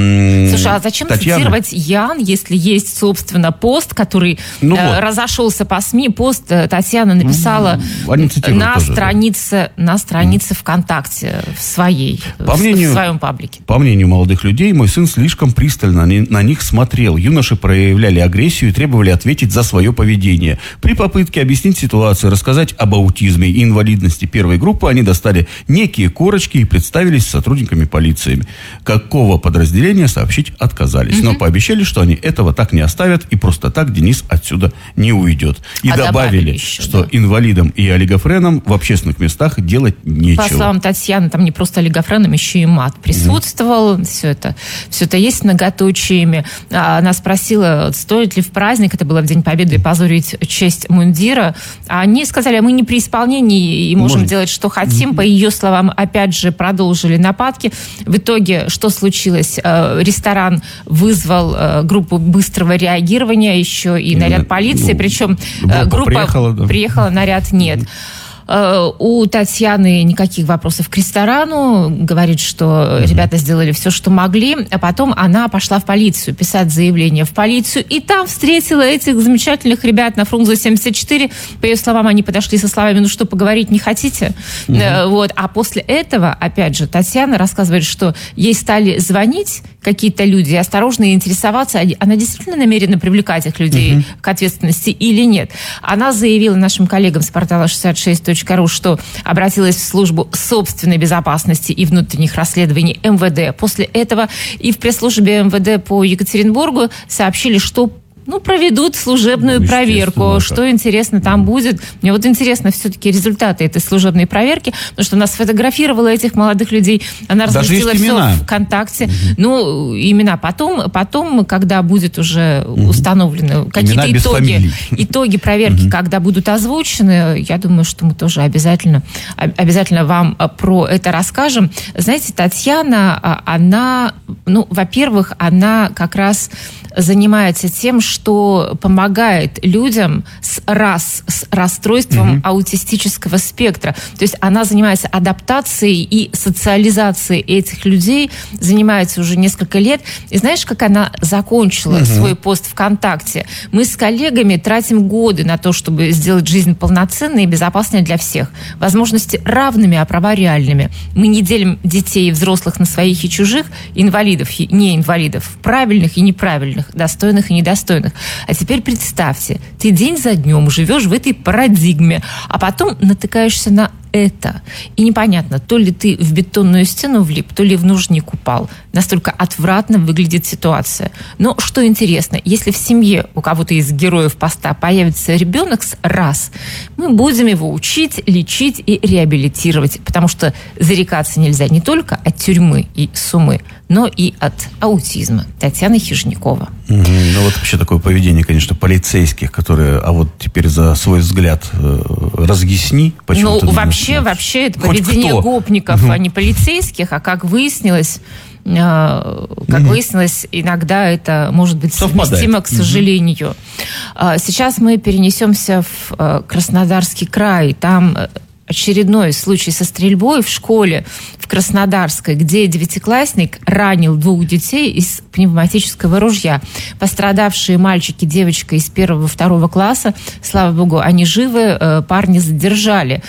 м- Слушай, а зачем Татьяны... цитировать Ян, если есть, собственно, пост, который ну э, вот. разошелся по СМИ, пост Татьяна написала mm, на, тоже, странице, да. на странице mm. ВКонтакте в своей, по в, мнению, в своем паблике. По мнению молодых людей, мой сын слишком пристально на них смотрел. Юноши проявляли агрессию и требовали ответить за свое поведение. При попытке объяснить ситуацию, рассказать об аутизме и инвалидности первой группы, они достали некие корочки и представились сотрудниками полиции. Какого подразделения сообщить отказались. Mm-hmm. Но пообещали, что они этого так не оставят, и просто так Денис отсюда не уйдет. И а добавили, добавили еще, что да. инвалидам и олигофренам в общественных местах делать нечего. По словам Татьяны, там не просто олигофренам, еще и мат присутствовал. Mm-hmm. Все это, все это есть с многоточиями. Она спросила, стоит ли в праздник, это было в День Победы, позорить честь мундира. А они сказали, мы не при исполнении и можем Может. делать, что хотим. По ее словам, опять же, продолжили нападки. В итоге, что случилось? Ресторан вызвал группу быстрого реагирования, еще и наряд полиции. Ну, Причем группа, группа приехала, да. приехала, наряд нет. У Татьяны никаких вопросов к ресторану. Говорит, что mm-hmm. ребята сделали все, что могли. А потом она пошла в полицию, писать заявление в полицию. И там встретила этих замечательных ребят на Фрунзе семьдесят четыре. По ее словам, они подошли со словами, ну что, поговорить не хотите? Mm-hmm. Вот. А после этого, опять же, Татьяна рассказывает, что ей стали звонить какие-то люди и осторожно интересоваться, она действительно намерена привлекать их людей mm-hmm. к ответственности или нет. Она заявила нашим коллегам с портала шестьдесят шесть точка ру, что обратилась в службу собственной безопасности и внутренних расследований эм вэ дэ. После этого и в пресс-службе эм вэ дэ по Екатеринбургу сообщили, что ну, проведут служебную ну, проверку. Так. Что интересно там будет? Мне вот интересно все-таки результаты этой служебной проверки, потому что она сфотографировала этих молодых людей, она разместила все в ВКонтакте. Угу. Ну, имена. Потом, потом, когда будет уже угу. установлены какие-то итоги, итоги проверки, угу. когда будут озвучены, я думаю, что мы тоже обязательно, обязательно вам про это расскажем. Знаете, Татьяна, она, ну, во-первых, она как раз занимается тем, что помогает людям с, рас, с расстройством mm-hmm. аутистического спектра. То есть она занимается адаптацией и социализацией этих людей, занимается уже несколько лет. И знаешь, как она закончила mm-hmm. свой пост ВКонтакте? Мы с коллегами тратим годы на то, чтобы сделать жизнь полноценной и безопасной для всех. Возможности равными, а права реальными. Мы не делим детей и взрослых на своих и чужих, инвалидов и неинвалидов, правильных и неправильных, достойных и недостойных. А теперь представьте, ты день за днем живешь в этой парадигме, а потом натыкаешься на это. И непонятно, то ли ты в бетонную стену влип, то ли в нужник упал. Настолько отвратно выглядит ситуация. Но что интересно, если в семье у кого-то из героев поста появится ребенок с РАС, мы будем его учить, лечить и реабилитировать, потому что зарекаться нельзя не только от тюрьмы и сумы, но и от аутизма. Татьяна Хижникова. Угу. Ну вот вообще такое поведение, конечно, полицейских, которые, а вот теперь за свой взгляд э, разъясни, почему. Ну вообще, вообще это Хоть поведение кто. гопников, угу. а не полицейских, а как выяснилось, э, как угу. выяснилось, иногда это может быть совместимо, к сожалению. Угу. Сейчас мы перенесемся в Краснодарский край. Там очередной случай со стрельбой в школе в Краснодарской, где девятиклассник ранил двух детей из пневматического ружья. Пострадавшие мальчики, девочка из первого и второго класса, слава богу, они живы, парни задержали.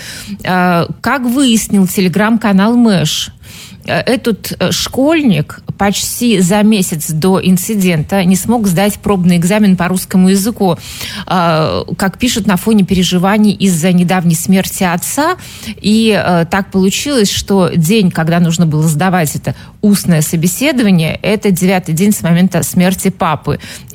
Как выяснил телеграм-канал Мэш, этот школьник почти за месяц до инцидента не смог сдать пробный экзамен по русскому языку. Как пишут, на фоне переживаний из-за недавней смерти отца. И так получилось, что день, когда нужно было сдавать это устное собеседование, это девятый день с момента смерти папы.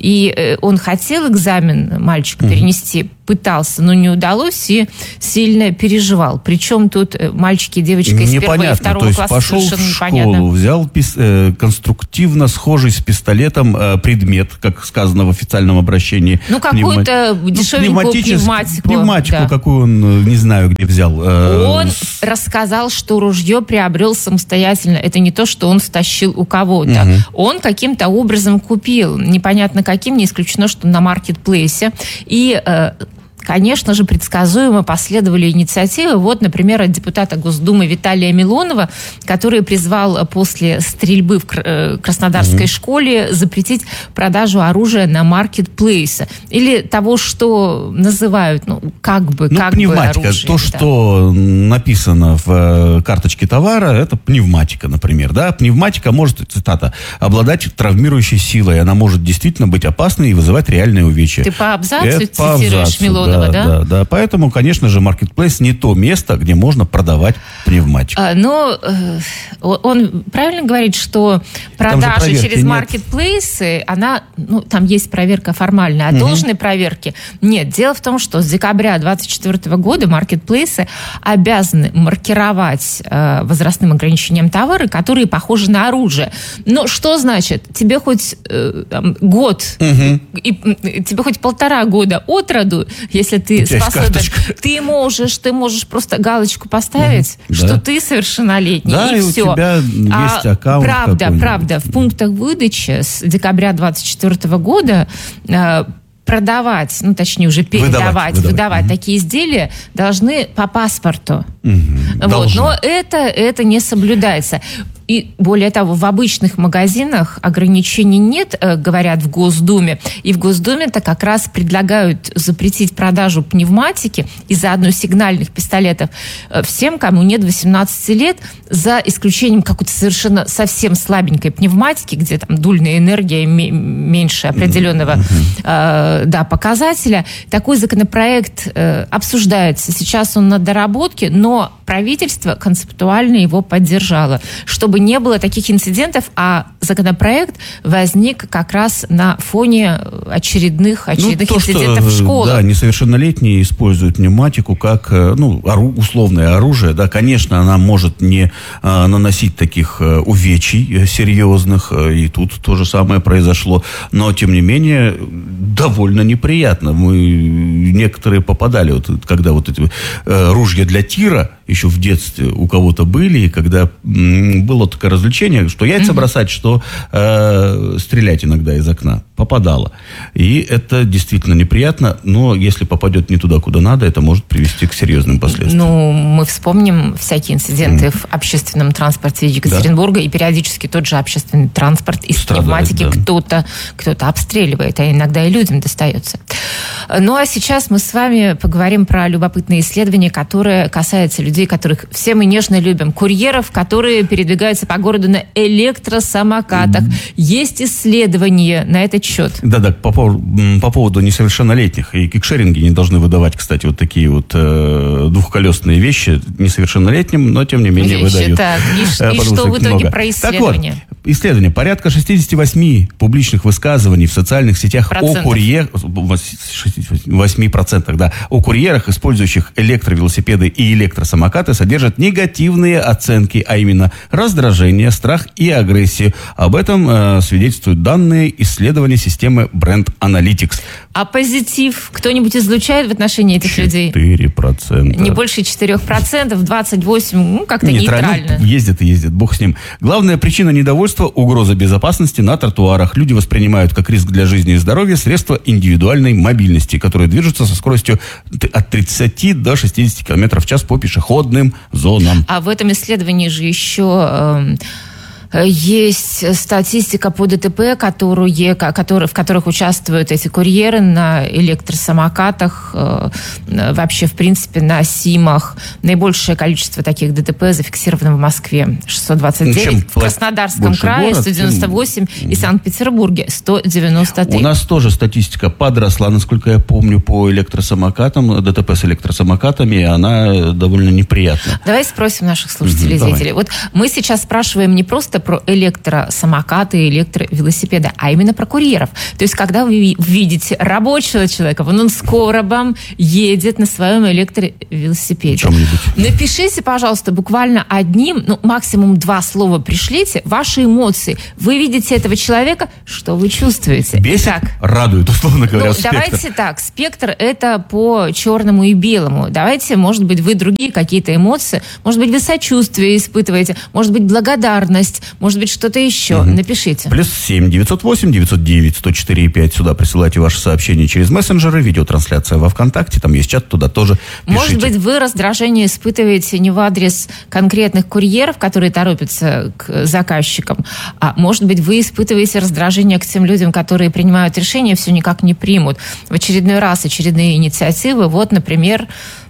И он хотел экзамен, мальчик, перенести, пытался, но не удалось и сильно переживал. Причем тут мальчики и девочка из непонятно. первого и второго То есть класса пошел совершенно в школу, непонятно. взял пис, э, конструктивно схожий с пистолетом э, предмет, как сказано в официальном обращении. Ну, какую-то Пневма... дешевенькую ну, пневматику. Пневматику, Да. какую он, не знаю, где взял. Э, Он с... рассказал, что ружье приобрел самостоятельно. Это не то, что он стащил у кого-то. Угу. Он каким-то образом купил. Непонятно каким, не исключено, что на маркетплейсе. И... Э, Конечно же, предсказуемо последовали инициативы. Вот, например, от депутата Госдумы Виталия Милонова, который призвал после стрельбы в Краснодарской mm-hmm. школе запретить продажу оружия на маркетплейсе. Или того, что называют, ну, как бы, ну, как пневматика. бы оружие. То, да. что написано в карточке товара, это пневматика, например. Да? Пневматика может, цитата, обладать травмирующей силой. Она может действительно быть опасной и вызывать реальные увечья. Ты по абзацу Это цитируешь по абзацу, Милонова? Да, Да? да, да. Поэтому, конечно же, маркетплейс не то место, где можно продавать пневматику. А, но э, он правильно говорит, что продажа через нет. маркетплейсы, она, ну, там есть проверка формальная, а угу. должной проверки нет. Дело в том, что с декабря двадцать четвёртого года маркетплейсы обязаны маркировать э, возрастным ограничением товары, которые похожи на оружие. Но что значит? Тебе хоть э, там, год, угу. и, и, тебе хоть полтора года от роду, если ты способен, ты можешь, ты можешь просто галочку поставить, mm-hmm. что да. ты совершеннолетний, да, и, и все. у тебя есть а аккаунт правда, правда, в пунктах выдачи с декабря двадцать четвёртого года э, продавать, ну, точнее, уже передавать, выдавать, выдавать. выдавать mm-hmm. такие изделия должны по паспорту. Mm-hmm. Вот. Но это, это не соблюдается. И более того, в обычных магазинах ограничений нет, говорят в Госдуме. И в Госдуме-то как раз предлагают запретить продажу пневматики и заодно сигнальных пистолетов всем, кому нет восемнадцати лет, за исключением какой-то совершенно совсем слабенькой пневматики, где там дульная энергия м- меньше определенного mm-hmm. э, да, показателя. Такой законопроект э, обсуждается. Сейчас он на доработке, но правительство концептуально его поддержало, чтобы не было таких инцидентов, а законопроект возник как раз на фоне очередных, очередных ну, то, инцидентов что, в школах. Да, несовершеннолетние используют пневматику как, ну, ору, условное оружие. Да, конечно, она может не а, наносить таких а, увечий серьезных, а, и тут то же самое произошло. Но, тем не менее, довольно неприятно. Мы некоторые попадали, вот, когда вот эти а, ружья для тира еще в детстве у кого-то были, и когда м, было такое развлечение, что яйца mm-hmm. бросать, что э, стрелять иногда из окна. Попадало. И это действительно неприятно, но если попадет не туда, куда надо, это может привести к серьезным последствиям. Ну, мы вспомним всякие инциденты mm. в общественном транспорте Екатеринбурга, да. и периодически тот же общественный транспорт из Страдает, пневматики да. кто-то, кто-то обстреливает, а иногда и людям достается. Ну, а сейчас мы с вами поговорим про любопытные исследования, которые касаются людей, которых все мы нежно любим. Курьеров, которые передвигаются по городу на электросамокатах. Mm. Есть исследования на этот счет. Да-да, по, по поводу несовершеннолетних. И кикшеринги не должны выдавать, кстати, вот такие вот э, двухколесные вещи несовершеннолетним, но, тем не менее, вещи, выдают. Так, и, э, и что в итоге много. Про исследования? Так вот, исследования. Порядка шестьдесят восемь публичных высказываний в социальных сетях Процентов. о курьерах, шестьдесят восемь процентов, да, о курьерах, использующих электровелосипеды и электросамокаты, содержат негативные оценки, а именно раздражение, страх и агрессию. Об этом э, свидетельствуют данные исследования системы Brand Analytics. А позитив кто-нибудь излучает в отношении этих людей? четыре процента. Не больше четыре процента, двадцать восемь процентов, ну, как-то нейтрально. Ездит и ездит, бог с ним. Главная причина недовольства устройства, угроза безопасности на тротуарах. Люди воспринимают как риск для жизни и здоровья средства индивидуальной мобильности, которые движутся со скоростью от тридцати до шестидесяти километров в час по пешеходным зонам. А в этом исследовании же еще... Есть статистика по ДТП, которые, которые, в которых участвуют эти курьеры на электросамокатах, вообще, в принципе, на СИМах. Наибольшее количество таких ДТП зафиксировано в Москве. шестьсот двадцать девять, в Краснодарском крае город, сто девяносто восемь тем... и Санкт-Петербурге сто девяносто три. У нас тоже статистика подросла, насколько я помню, по электросамокатам, ДТП с электросамокатами, она довольно неприятна. Давай спросим наших слушателей и угу, зрителей. Вот мы сейчас спрашиваем не просто про электросамокаты и электровелосипеды, а именно про курьеров. То есть, когда вы видите рабочего человека, он с коробом едет на своем электровелосипеде. Чем-нибудь. Напишите, пожалуйста, буквально одним, ну, максимум два слова пришлите, ваши эмоции. Вы видите этого человека, что вы чувствуете? Бесит, Итак, радует, условно говоря, ну, спектр. давайте так, спектр это по черному и белому. Давайте, может быть, вы другие какие-то эмоции, может быть, вы сочувствие испытываете, может быть, благодарность, может быть, что-то еще. Угу. Напишите. Плюс семь девятьсот восемь девятьсот девять сто четыре пять. Сюда присылайте ваши сообщения через мессенджеры, видеотрансляция во ВКонтакте, там есть чат, туда тоже пишите. Может быть, вы раздражение испытываете не в адрес конкретных курьеров, которые торопятся к заказчикам, а может быть, вы испытываете раздражение к тем людям, которые принимают решения, все никак не примут. В очередной раз очередные инициативы. Вот, например,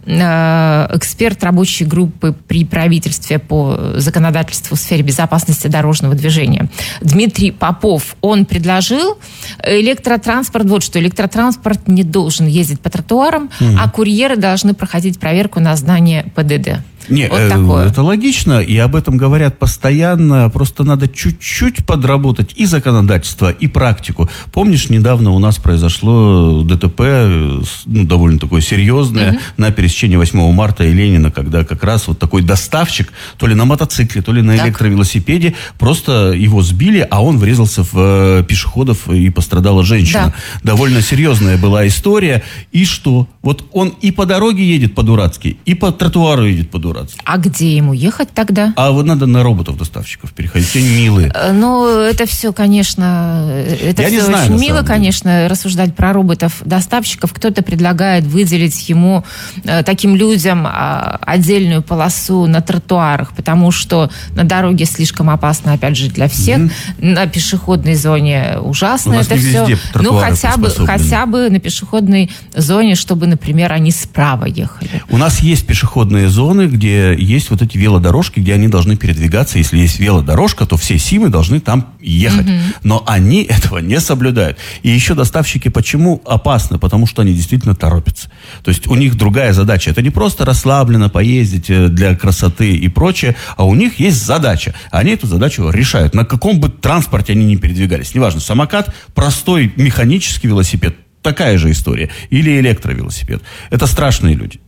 эксперт рабочей группы при правительстве по законодательству в сфере безопасности дорожного движения Дмитрий Попов, он предложил электротранспорт, вот что, электротранспорт не должен ездить по тротуарам, mm. а курьеры должны проходить проверку на знание ПДД. Не, вот э, это логично, и об этом говорят постоянно, просто надо чуть-чуть подработать и законодательство, и практику. Помнишь, недавно у нас произошло ДТП, ну, довольно такое серьезное, угу. на пересечении восьмого марта и Ленина, когда как раз вот такой доставщик, то ли на мотоцикле, то ли на так. электровелосипеде, просто его сбили, а он врезался в э, пешеходов, и пострадала женщина. Да. Довольно серьезная была история. И что? Вот он и по дороге едет по-дурацки, и по тротуару едет по-дурацки. А где ему ехать тогда? А вот надо на роботов-доставщиков переходить. Они милые. Ну, это все, конечно, это Я все не знаю, очень мило, конечно, рассуждать про роботов-доставщиков. Кто-то предлагает выделить ему, таким людям, отдельную полосу на тротуарах, потому что на дороге слишком опасно, опять же, для всех. Mm-hmm. На пешеходной зоне ужасно это все. Ну, хотя бы, хотя бы на пешеходной зоне, чтобы, например, они справа ехали. У нас есть пешеходные зоны, где есть вот эти велодорожки, где они должны передвигаться. Если есть велодорожка, то все СИМы должны там ехать. Mm-hmm. Но они этого не соблюдают. И еще доставщики почему опасны? Потому что они действительно торопятся. То есть у них другая задача. Это не просто расслабленно поездить для красоты и прочее, а у них есть задача. Они эту задачу решают. На каком бы транспорте они ни передвигались. Неважно, самокат, простой механический велосипед, такая же история. Или электровелосипед. Это страшные люди.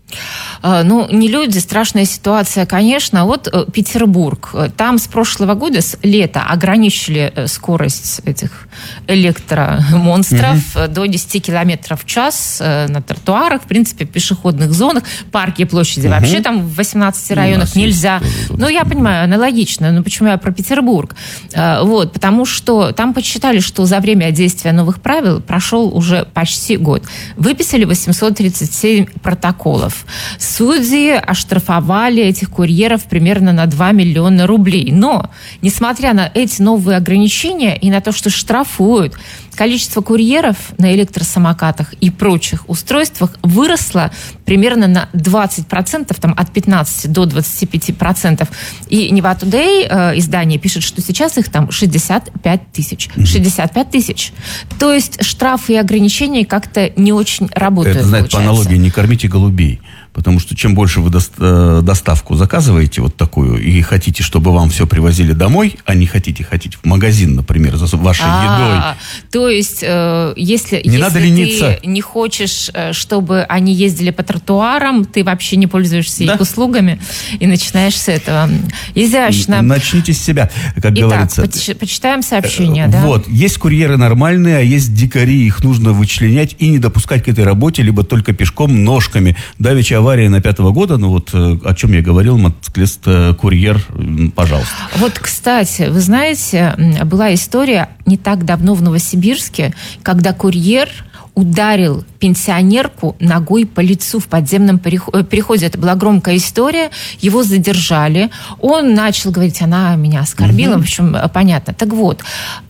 Ну, не люди, страшная ситуация, конечно. Вот Петербург. Там с прошлого года, с лета, ограничили скорость этих электромонстров mm-hmm. до десяти километров в час на тротуарах, в принципе, в пешеходных зонах, парки и площади mm-hmm. вообще там в восемнадцати районах нельзя. Ну, я понимаю, аналогично. Но почему я про Петербург? Вот, потому что там подсчитали, что за время действия новых правил прошел уже почти год. Выписали восемьсот тридцать семь протоколов. Судьи оштрафовали этих курьеров примерно на два миллиона рублей. Но, несмотря на эти новые ограничения и на то, что штрафуют, количество курьеров на электросамокатах и прочих устройствах выросло примерно на двадцать процентов, там, от пятнадцати до двадцати пяти процентов. И Нева Тудей, э, издание, пишет, что сейчас их там шестьдесят пять тысяч. шестьдесят пять тысяч. То есть штрафы и ограничения как-то не очень работают. Это, знаете, по аналогии «не кормите голубей». Потому что чем больше вы доставку заказываете вот такую и хотите, чтобы вам все привозили домой, а не хотите, хотите в магазин, например, за вашей А-а-а. едой. То есть, э, если, не если надо лениться. Ты не хочешь, чтобы они ездили по тротуарам, ты вообще не пользуешься да? их услугами и начинаешь с этого. Изящно. Начните с себя, как Итак, говорится. Поч- почитаем сообщения, да? Вот, есть курьеры нормальные, а есть дикари, их нужно вычленять и не допускать к этой работе, либо только пешком, ножками. Давеча авария на пятого года, ну вот о чем я говорил, мотоциклист-курьер, пожалуйста. Вот, кстати, вы знаете, была история не так давно в Новосибирске, когда курьер ударил пенсионерку ногой по лицу в подземном переходе. Это была громкая история. Его задержали. Он начал говорить, она меня оскорбила. Mm-hmm. В общем, понятно. Так вот,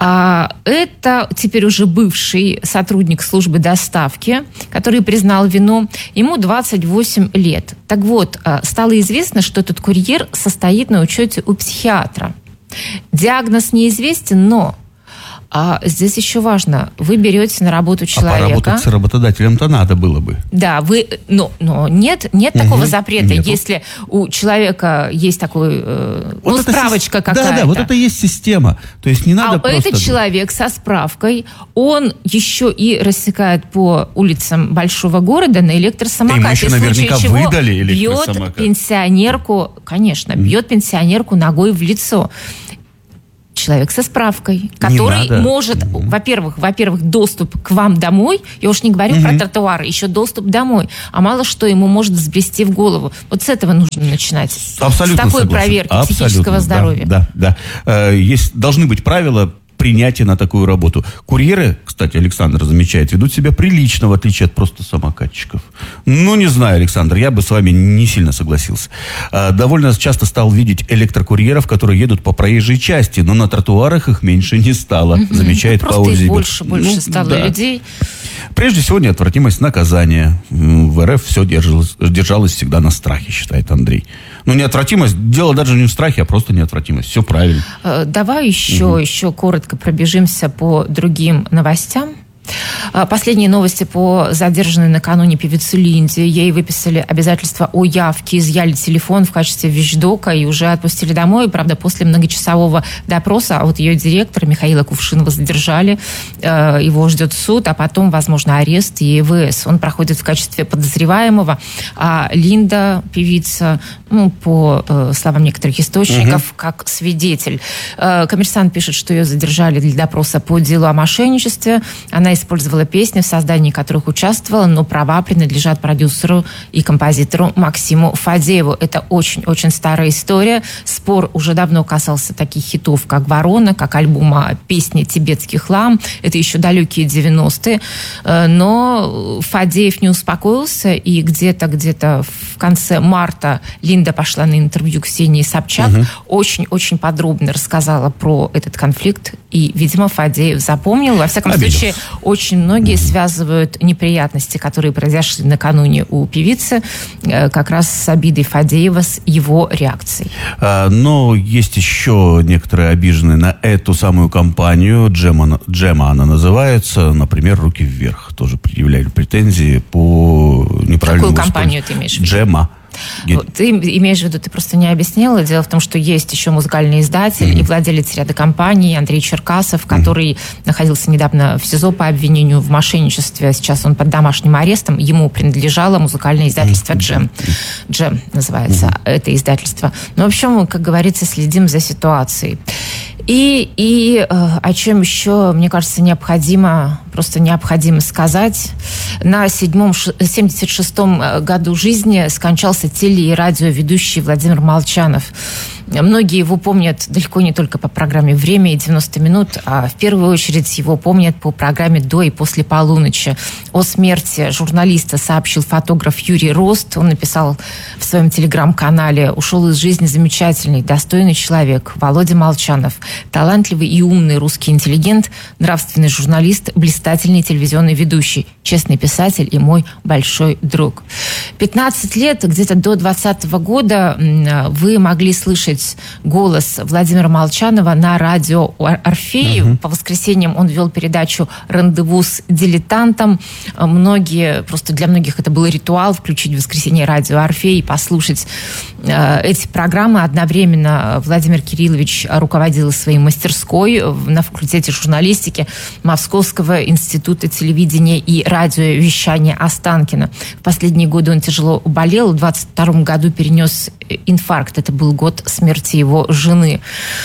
это теперь уже бывший сотрудник службы доставки, который признал вину. Ему двадцать восемь лет. Так вот, стало известно, что этот курьер состоит на учете у психиатра. Диагноз неизвестен, но А здесь еще важно, вы берете на работу человека. А поработать с работодателем-то надо было бы. Да, вы, но, но нет, нет угу, такого запрета, нету. Если у человека есть такой, э, вот ну, справочка си- какая-то. Да, да, вот это и есть система. То есть не надо а просто... этот человек со справкой, он еще и рассекает по улицам большого города на электросамокате. Ему еще наверняка выдали электросамокат. Бьет пенсионерку, конечно, бьет пенсионерку ногой в лицо. Человек со справкой, который может, mm-hmm. во-первых, во-первых, доступ к вам домой, я уж не говорю mm-hmm. про тротуары, еще доступ домой, а мало что ему может взбрести в голову. Вот с этого нужно начинать. Абсолютно с такой согласен. проверки Абсолютно, психического здоровья. Да, да, да. Есть, должны быть правила принятия на такую работу. Курьеры, кстати, Александр замечает, ведут себя прилично, в отличие от просто самокатчиков. Ну, не знаю, Александр, я бы с вами не сильно согласился. Довольно часто стал видеть электрокурьеров, которые едут по проезжей части, но на тротуарах их меньше не стало, mm-hmm. замечает ну, Пауль Зибер. Больше, больше ну, стало да. людей. Прежде всего, неотвратимость наказания. В РФ все держалось, держалось всегда на страхе, считает Андрей. Ну, неотвратимость, дело даже не в страхе, а просто неотвратимость. Все правильно. Давай еще, угу. еще коротко пробежимся по другим новостям. Последние новости по задержанной накануне певице Линде. Ей выписали обязательства о явке, изъяли телефон в качестве вещдока и уже отпустили домой. Правда, после многочасового допроса, а вот ее директора Михаила Кувшинова задержали. Его ждет суд, а потом, возможно, арест и ВС. Он проходит в качестве подозреваемого. А Линда, певица, ну, по словам некоторых источников, угу. как свидетель. Коммерсант пишет, что ее задержали для допроса по делу о мошенничестве. Она использовала песни, в создании которых участвовала, но права принадлежат продюсеру и композитору Максиму Фадееву. Это очень-очень старая история. Спор уже давно касался таких хитов, как «Ворона», как альбома «Песни тибетских лам». Это еще далекие девяностые. Но Фадеев не успокоился, и где-то, где-то в конце марта Линда пошла на интервью Ксении Собчак, угу. очень-очень подробно рассказала про этот конфликт, и, видимо, Фадеев запомнил. Во всяком Обиделся. случае, очень многие mm-hmm. связывают неприятности, которые произошли накануне у певицы, как раз с обидой Фадеева, с его реакцией. А, но есть еще некоторые обиженные на эту самую компанию. Джема, Джема она называется. Например, «Руки вверх». Тоже предъявляли претензии по неправильному... Какую компанию ты имеешь в виду? Джема. Ты имеешь в виду, ты просто не объяснила. Дело в том, что есть еще музыкальный издатель mm-hmm. и владелец ряда компаний Андрей Черкасов, который mm-hmm. находился недавно в СИЗО по обвинению в мошенничестве. Сейчас он под домашним арестом. Ему принадлежало музыкальное издательство «Джем». «Джем» называется mm-hmm. это издательство. Ну, в общем, как говорится, следим за ситуацией. И, и о чем еще, мне кажется, необходимо, просто необходимо сказать. На седьмом, семьдесят шестом году жизни скончался теле- и радиоведущий Владимир Молчанов. Многие его помнят далеко не только по программе «Время» и девяносто минут, а в первую очередь его помнят по программе «До и после полуночи». О смерти журналиста сообщил фотограф Юрий Рост. Он написал в своем телеграм-канале: «Ушел из жизни замечательный, достойный человек Володя Молчанов. Талантливый и умный русский интеллигент, нравственный журналист, блистательный телевизионный ведущий, честный писатель и мой большой друг». пятнадцать лет, где-то до двадцатого года, вы могли слышать голос Владимира Молчанова на радио «Орфей». Uh-huh. По воскресеньям он вел передачу «Рандеву с дилетантом». Многие, просто для многих это был ритуал — включить в воскресенье радио «Орфей» и послушать э, эти программы. Одновременно Владимир Кириллович руководил своей мастерской на факультете журналистики Московского института телевидения и радиовещания Останкино. В последние годы он тяжело болел. В двадцать втором году перенес инфаркт. Это был год смерти его жены.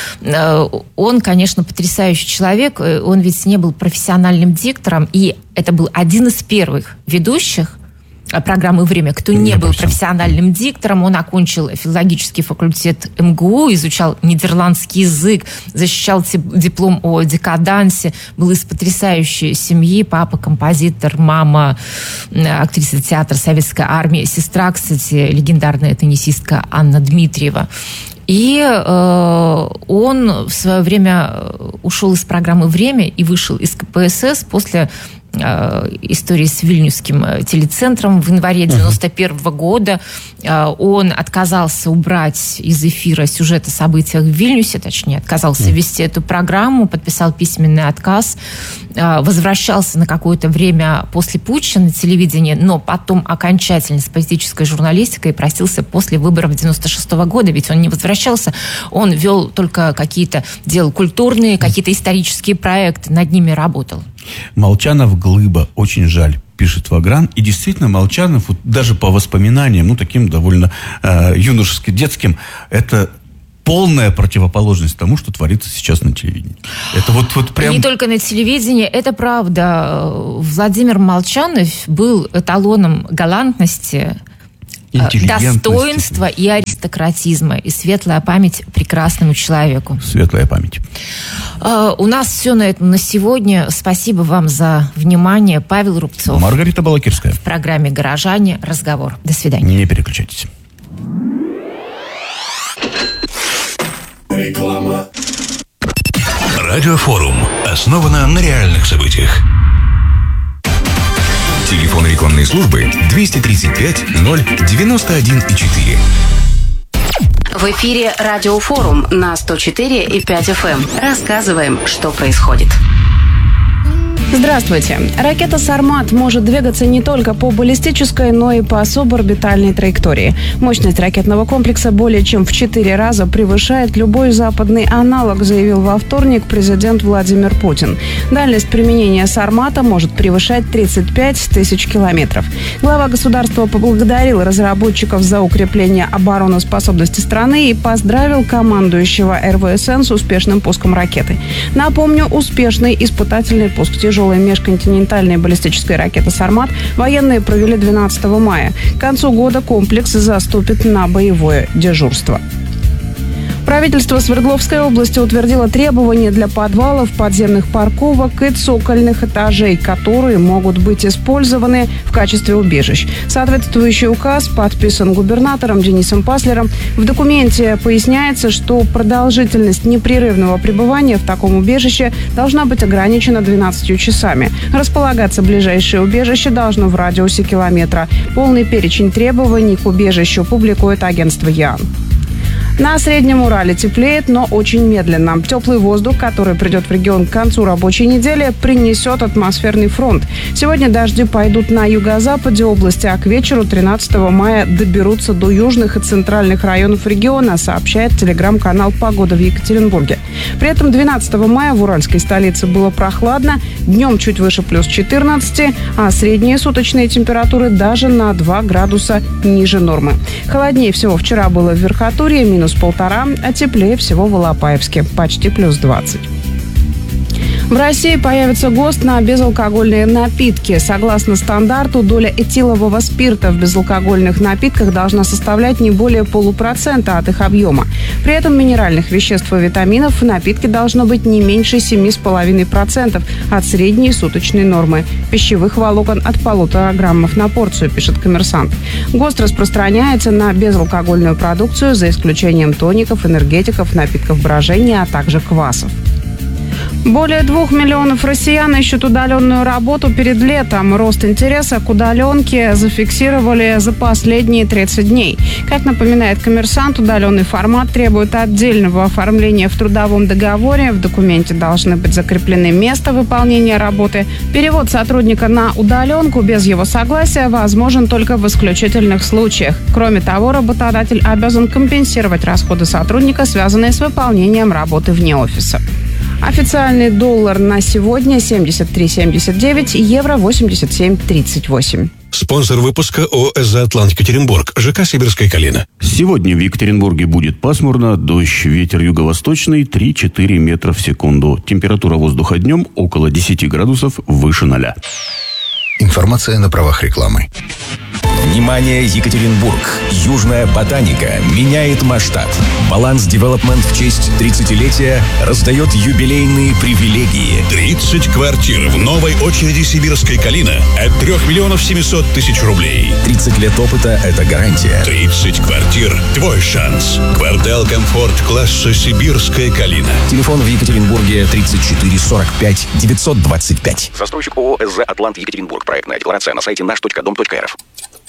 Он, конечно, потрясающий человек. Он ведь не был профессиональным диктором, и это был один из первых ведущих, программы «Время», кто не, не был профессиональным диктором. Он окончил филологический факультет эм гэ у, изучал нидерландский язык, защищал диплом о декадансе, был из потрясающей семьи. Папа композитор, мама актриса театра Советской армии, сестра, кстати, легендарная теннисистка Анна Дмитриева. И э, он в свое время ушел из программы «Время» и вышел из ка пэ эс эс после истории с Вильнюсским телецентром в январе девяносто первого года. Он отказался убрать из эфира сюжет о событиях в Вильнюсе, точнее, отказался вести эту программу, подписал письменный отказ, возвращался на какое-то время после путча на телевидение, но потом окончательно с политической журналистикой простился после выборов девяносто шестого года, ведь он не возвращался, он вел только какие-то, делал культурные, какие-то исторические проекты, над ними работал. Молчанов Глыба, очень жаль, пишет Вагран. И действительно, Молчанов, вот даже по воспоминаниям, ну, таким довольно э, юношески-детским, это полная противоположность тому, что творится сейчас на телевидении. Это вот, вот прям... И не только на телевидении, это правда. Владимир Молчанов был эталоном галантности, достоинства и аристократизма. И светлая память прекрасному человеку. Светлая память. У нас все на этом на сегодня. Спасибо вам за внимание. Павел Рубцов. Маргарита Балакирская. В программе «Горожане. Разговор». До свидания. Не переключайтесь. Реклама. Радиофорум основано на реальных событиях. Телефон рекламной службы двести тридцать пять ноль девяносто один четыре. В эфире Радиофорум на сто четыре и пять эф эм. Рассказываем, что происходит. Здравствуйте. Ракета «Сармат» может двигаться не только по баллистической, но и по суборбитальной траектории. Мощность ракетного комплекса более чем в четыре раза превышает любой западный аналог, заявил во вторник президент Владимир Путин. Дальность применения «Сармата» может превышать тридцать пять тысяч километров. Глава государства поблагодарил разработчиков за укрепление обороноспособности страны и поздравил командующего эр вэ эс эн с успешным пуском ракеты. Напомню, успешный испытательный пуск тяжелой межконтинентальной баллистической ракеты «Сармат» военные провели двенадцатого мая. К концу года комплекс заступит на боевое дежурство. Правительство Свердловской области утвердило требования для подвалов, подземных парковок и цокольных этажей, которые могут быть использованы в качестве убежищ. Соответствующий указ подписан губернатором Денисом Паслером. В документе поясняется, что продолжительность непрерывного пребывания в таком убежище должна быть ограничена двенадцатью часами. Располагаться ближайшее убежище должно в радиусе километра. Полный перечень требований к убежищу публикует агентство ЯН. На Среднем Урале теплеет, но очень медленно. Теплый воздух, который придет в регион к концу рабочей недели, принесет атмосферный фронт. Сегодня дожди пойдут на юго-западе области, а к вечеру тринадцатого мая доберутся до южных и центральных районов региона, сообщает телеграм-канал «Погода» в Екатеринбурге. При этом двенадцатого мая в уральской столице было прохладно, днем чуть выше плюс четырнадцать, а средние суточные температуры даже на два градуса ниже нормы. Холоднее всего вчера было в Верхотурье, минус полтора, а теплее всего в Алапаевске, почти плюс двадцать. В России появится ГОСТ на безалкогольные напитки. Согласно стандарту, доля этилового спирта в безалкогольных напитках должна составлять не более полупроцента от их объема. При этом минеральных веществ и витаминов в напитке должно быть не меньше семи с половиной процентов от средней суточной нормы. Пищевых волокон от полутора граммов на порцию, пишет «Коммерсант». ГОСТ распространяется на безалкогольную продукцию за исключением тоников, энергетиков, напитков брожения, а также квасов. Более двух миллионов россиян ищут удаленную работу перед летом. Рост интереса к удаленке зафиксировали за последние тридцать дней. Как напоминает «Коммерсант», удаленный формат требует отдельного оформления в трудовом договоре. В документе должны быть закреплены место выполнения работы. Перевод сотрудника на удаленку без его согласия возможен только в исключительных случаях. Кроме того, работодатель обязан компенсировать расходы сотрудника, связанные с выполнением работы вне офиса. Официальный доллар на сегодня семьдесят три семьдесят девять, евро восемьдесят семь тридцать восемь. Спонсор выпуска ООО «Заотлант Екатеринбург», ЖК «Сибирская калина». Сегодня в Екатеринбурге будет пасмурно, дождь, ветер юго-восточный три-четыре метра в секунду. Температура воздуха днем около десяти градусов выше ноля. Информация на правах рекламы. Внимание, Екатеринбург! Южная ботаника меняет масштаб. Баланс Девелопмент в честь тридцатилетия раздает юбилейные привилегии. тридцать квартир в новой очереди «Сибирская калина» от трех миллионов семисот тысяч рублей. тридцать лет опыта – это гарантия. тридцать квартир – твой шанс. Квартал «Комфорт» класса «Сибирская калина». Телефон в Екатеринбурге тридцать четыре сорок пять девятьсот двадцать пять. Застройщик ООО «СЗ Атлант Екатеринбург». Проектная декларация на сайте наш точка дом точка эр эф.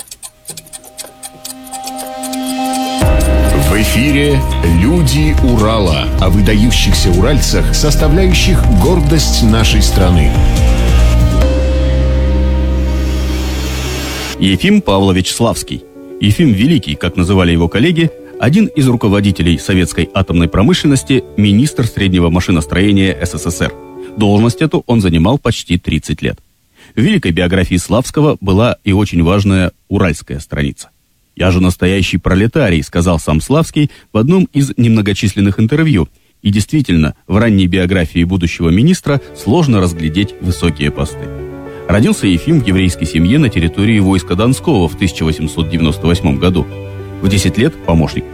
В эфире «Люди Урала» о выдающихся уральцах, составляющих гордость нашей страны. Ефим Павлович Славский. Ефим Великий, как называли его коллеги, один из руководителей советской атомной промышленности, министр среднего машиностроения СССР. Должность эту он занимал почти тридцать лет. В великой биографии Славского была и очень важная уральская страница. «Я же настоящий пролетарий», — сказал сам Славский в одном из немногочисленных интервью. И действительно, в ранней биографии будущего министра сложно разглядеть высокие посты. Родился Ефим в еврейской семье на территории войска Донского в тысяча восемьсот девяносто восьмом году. В десять лет помощник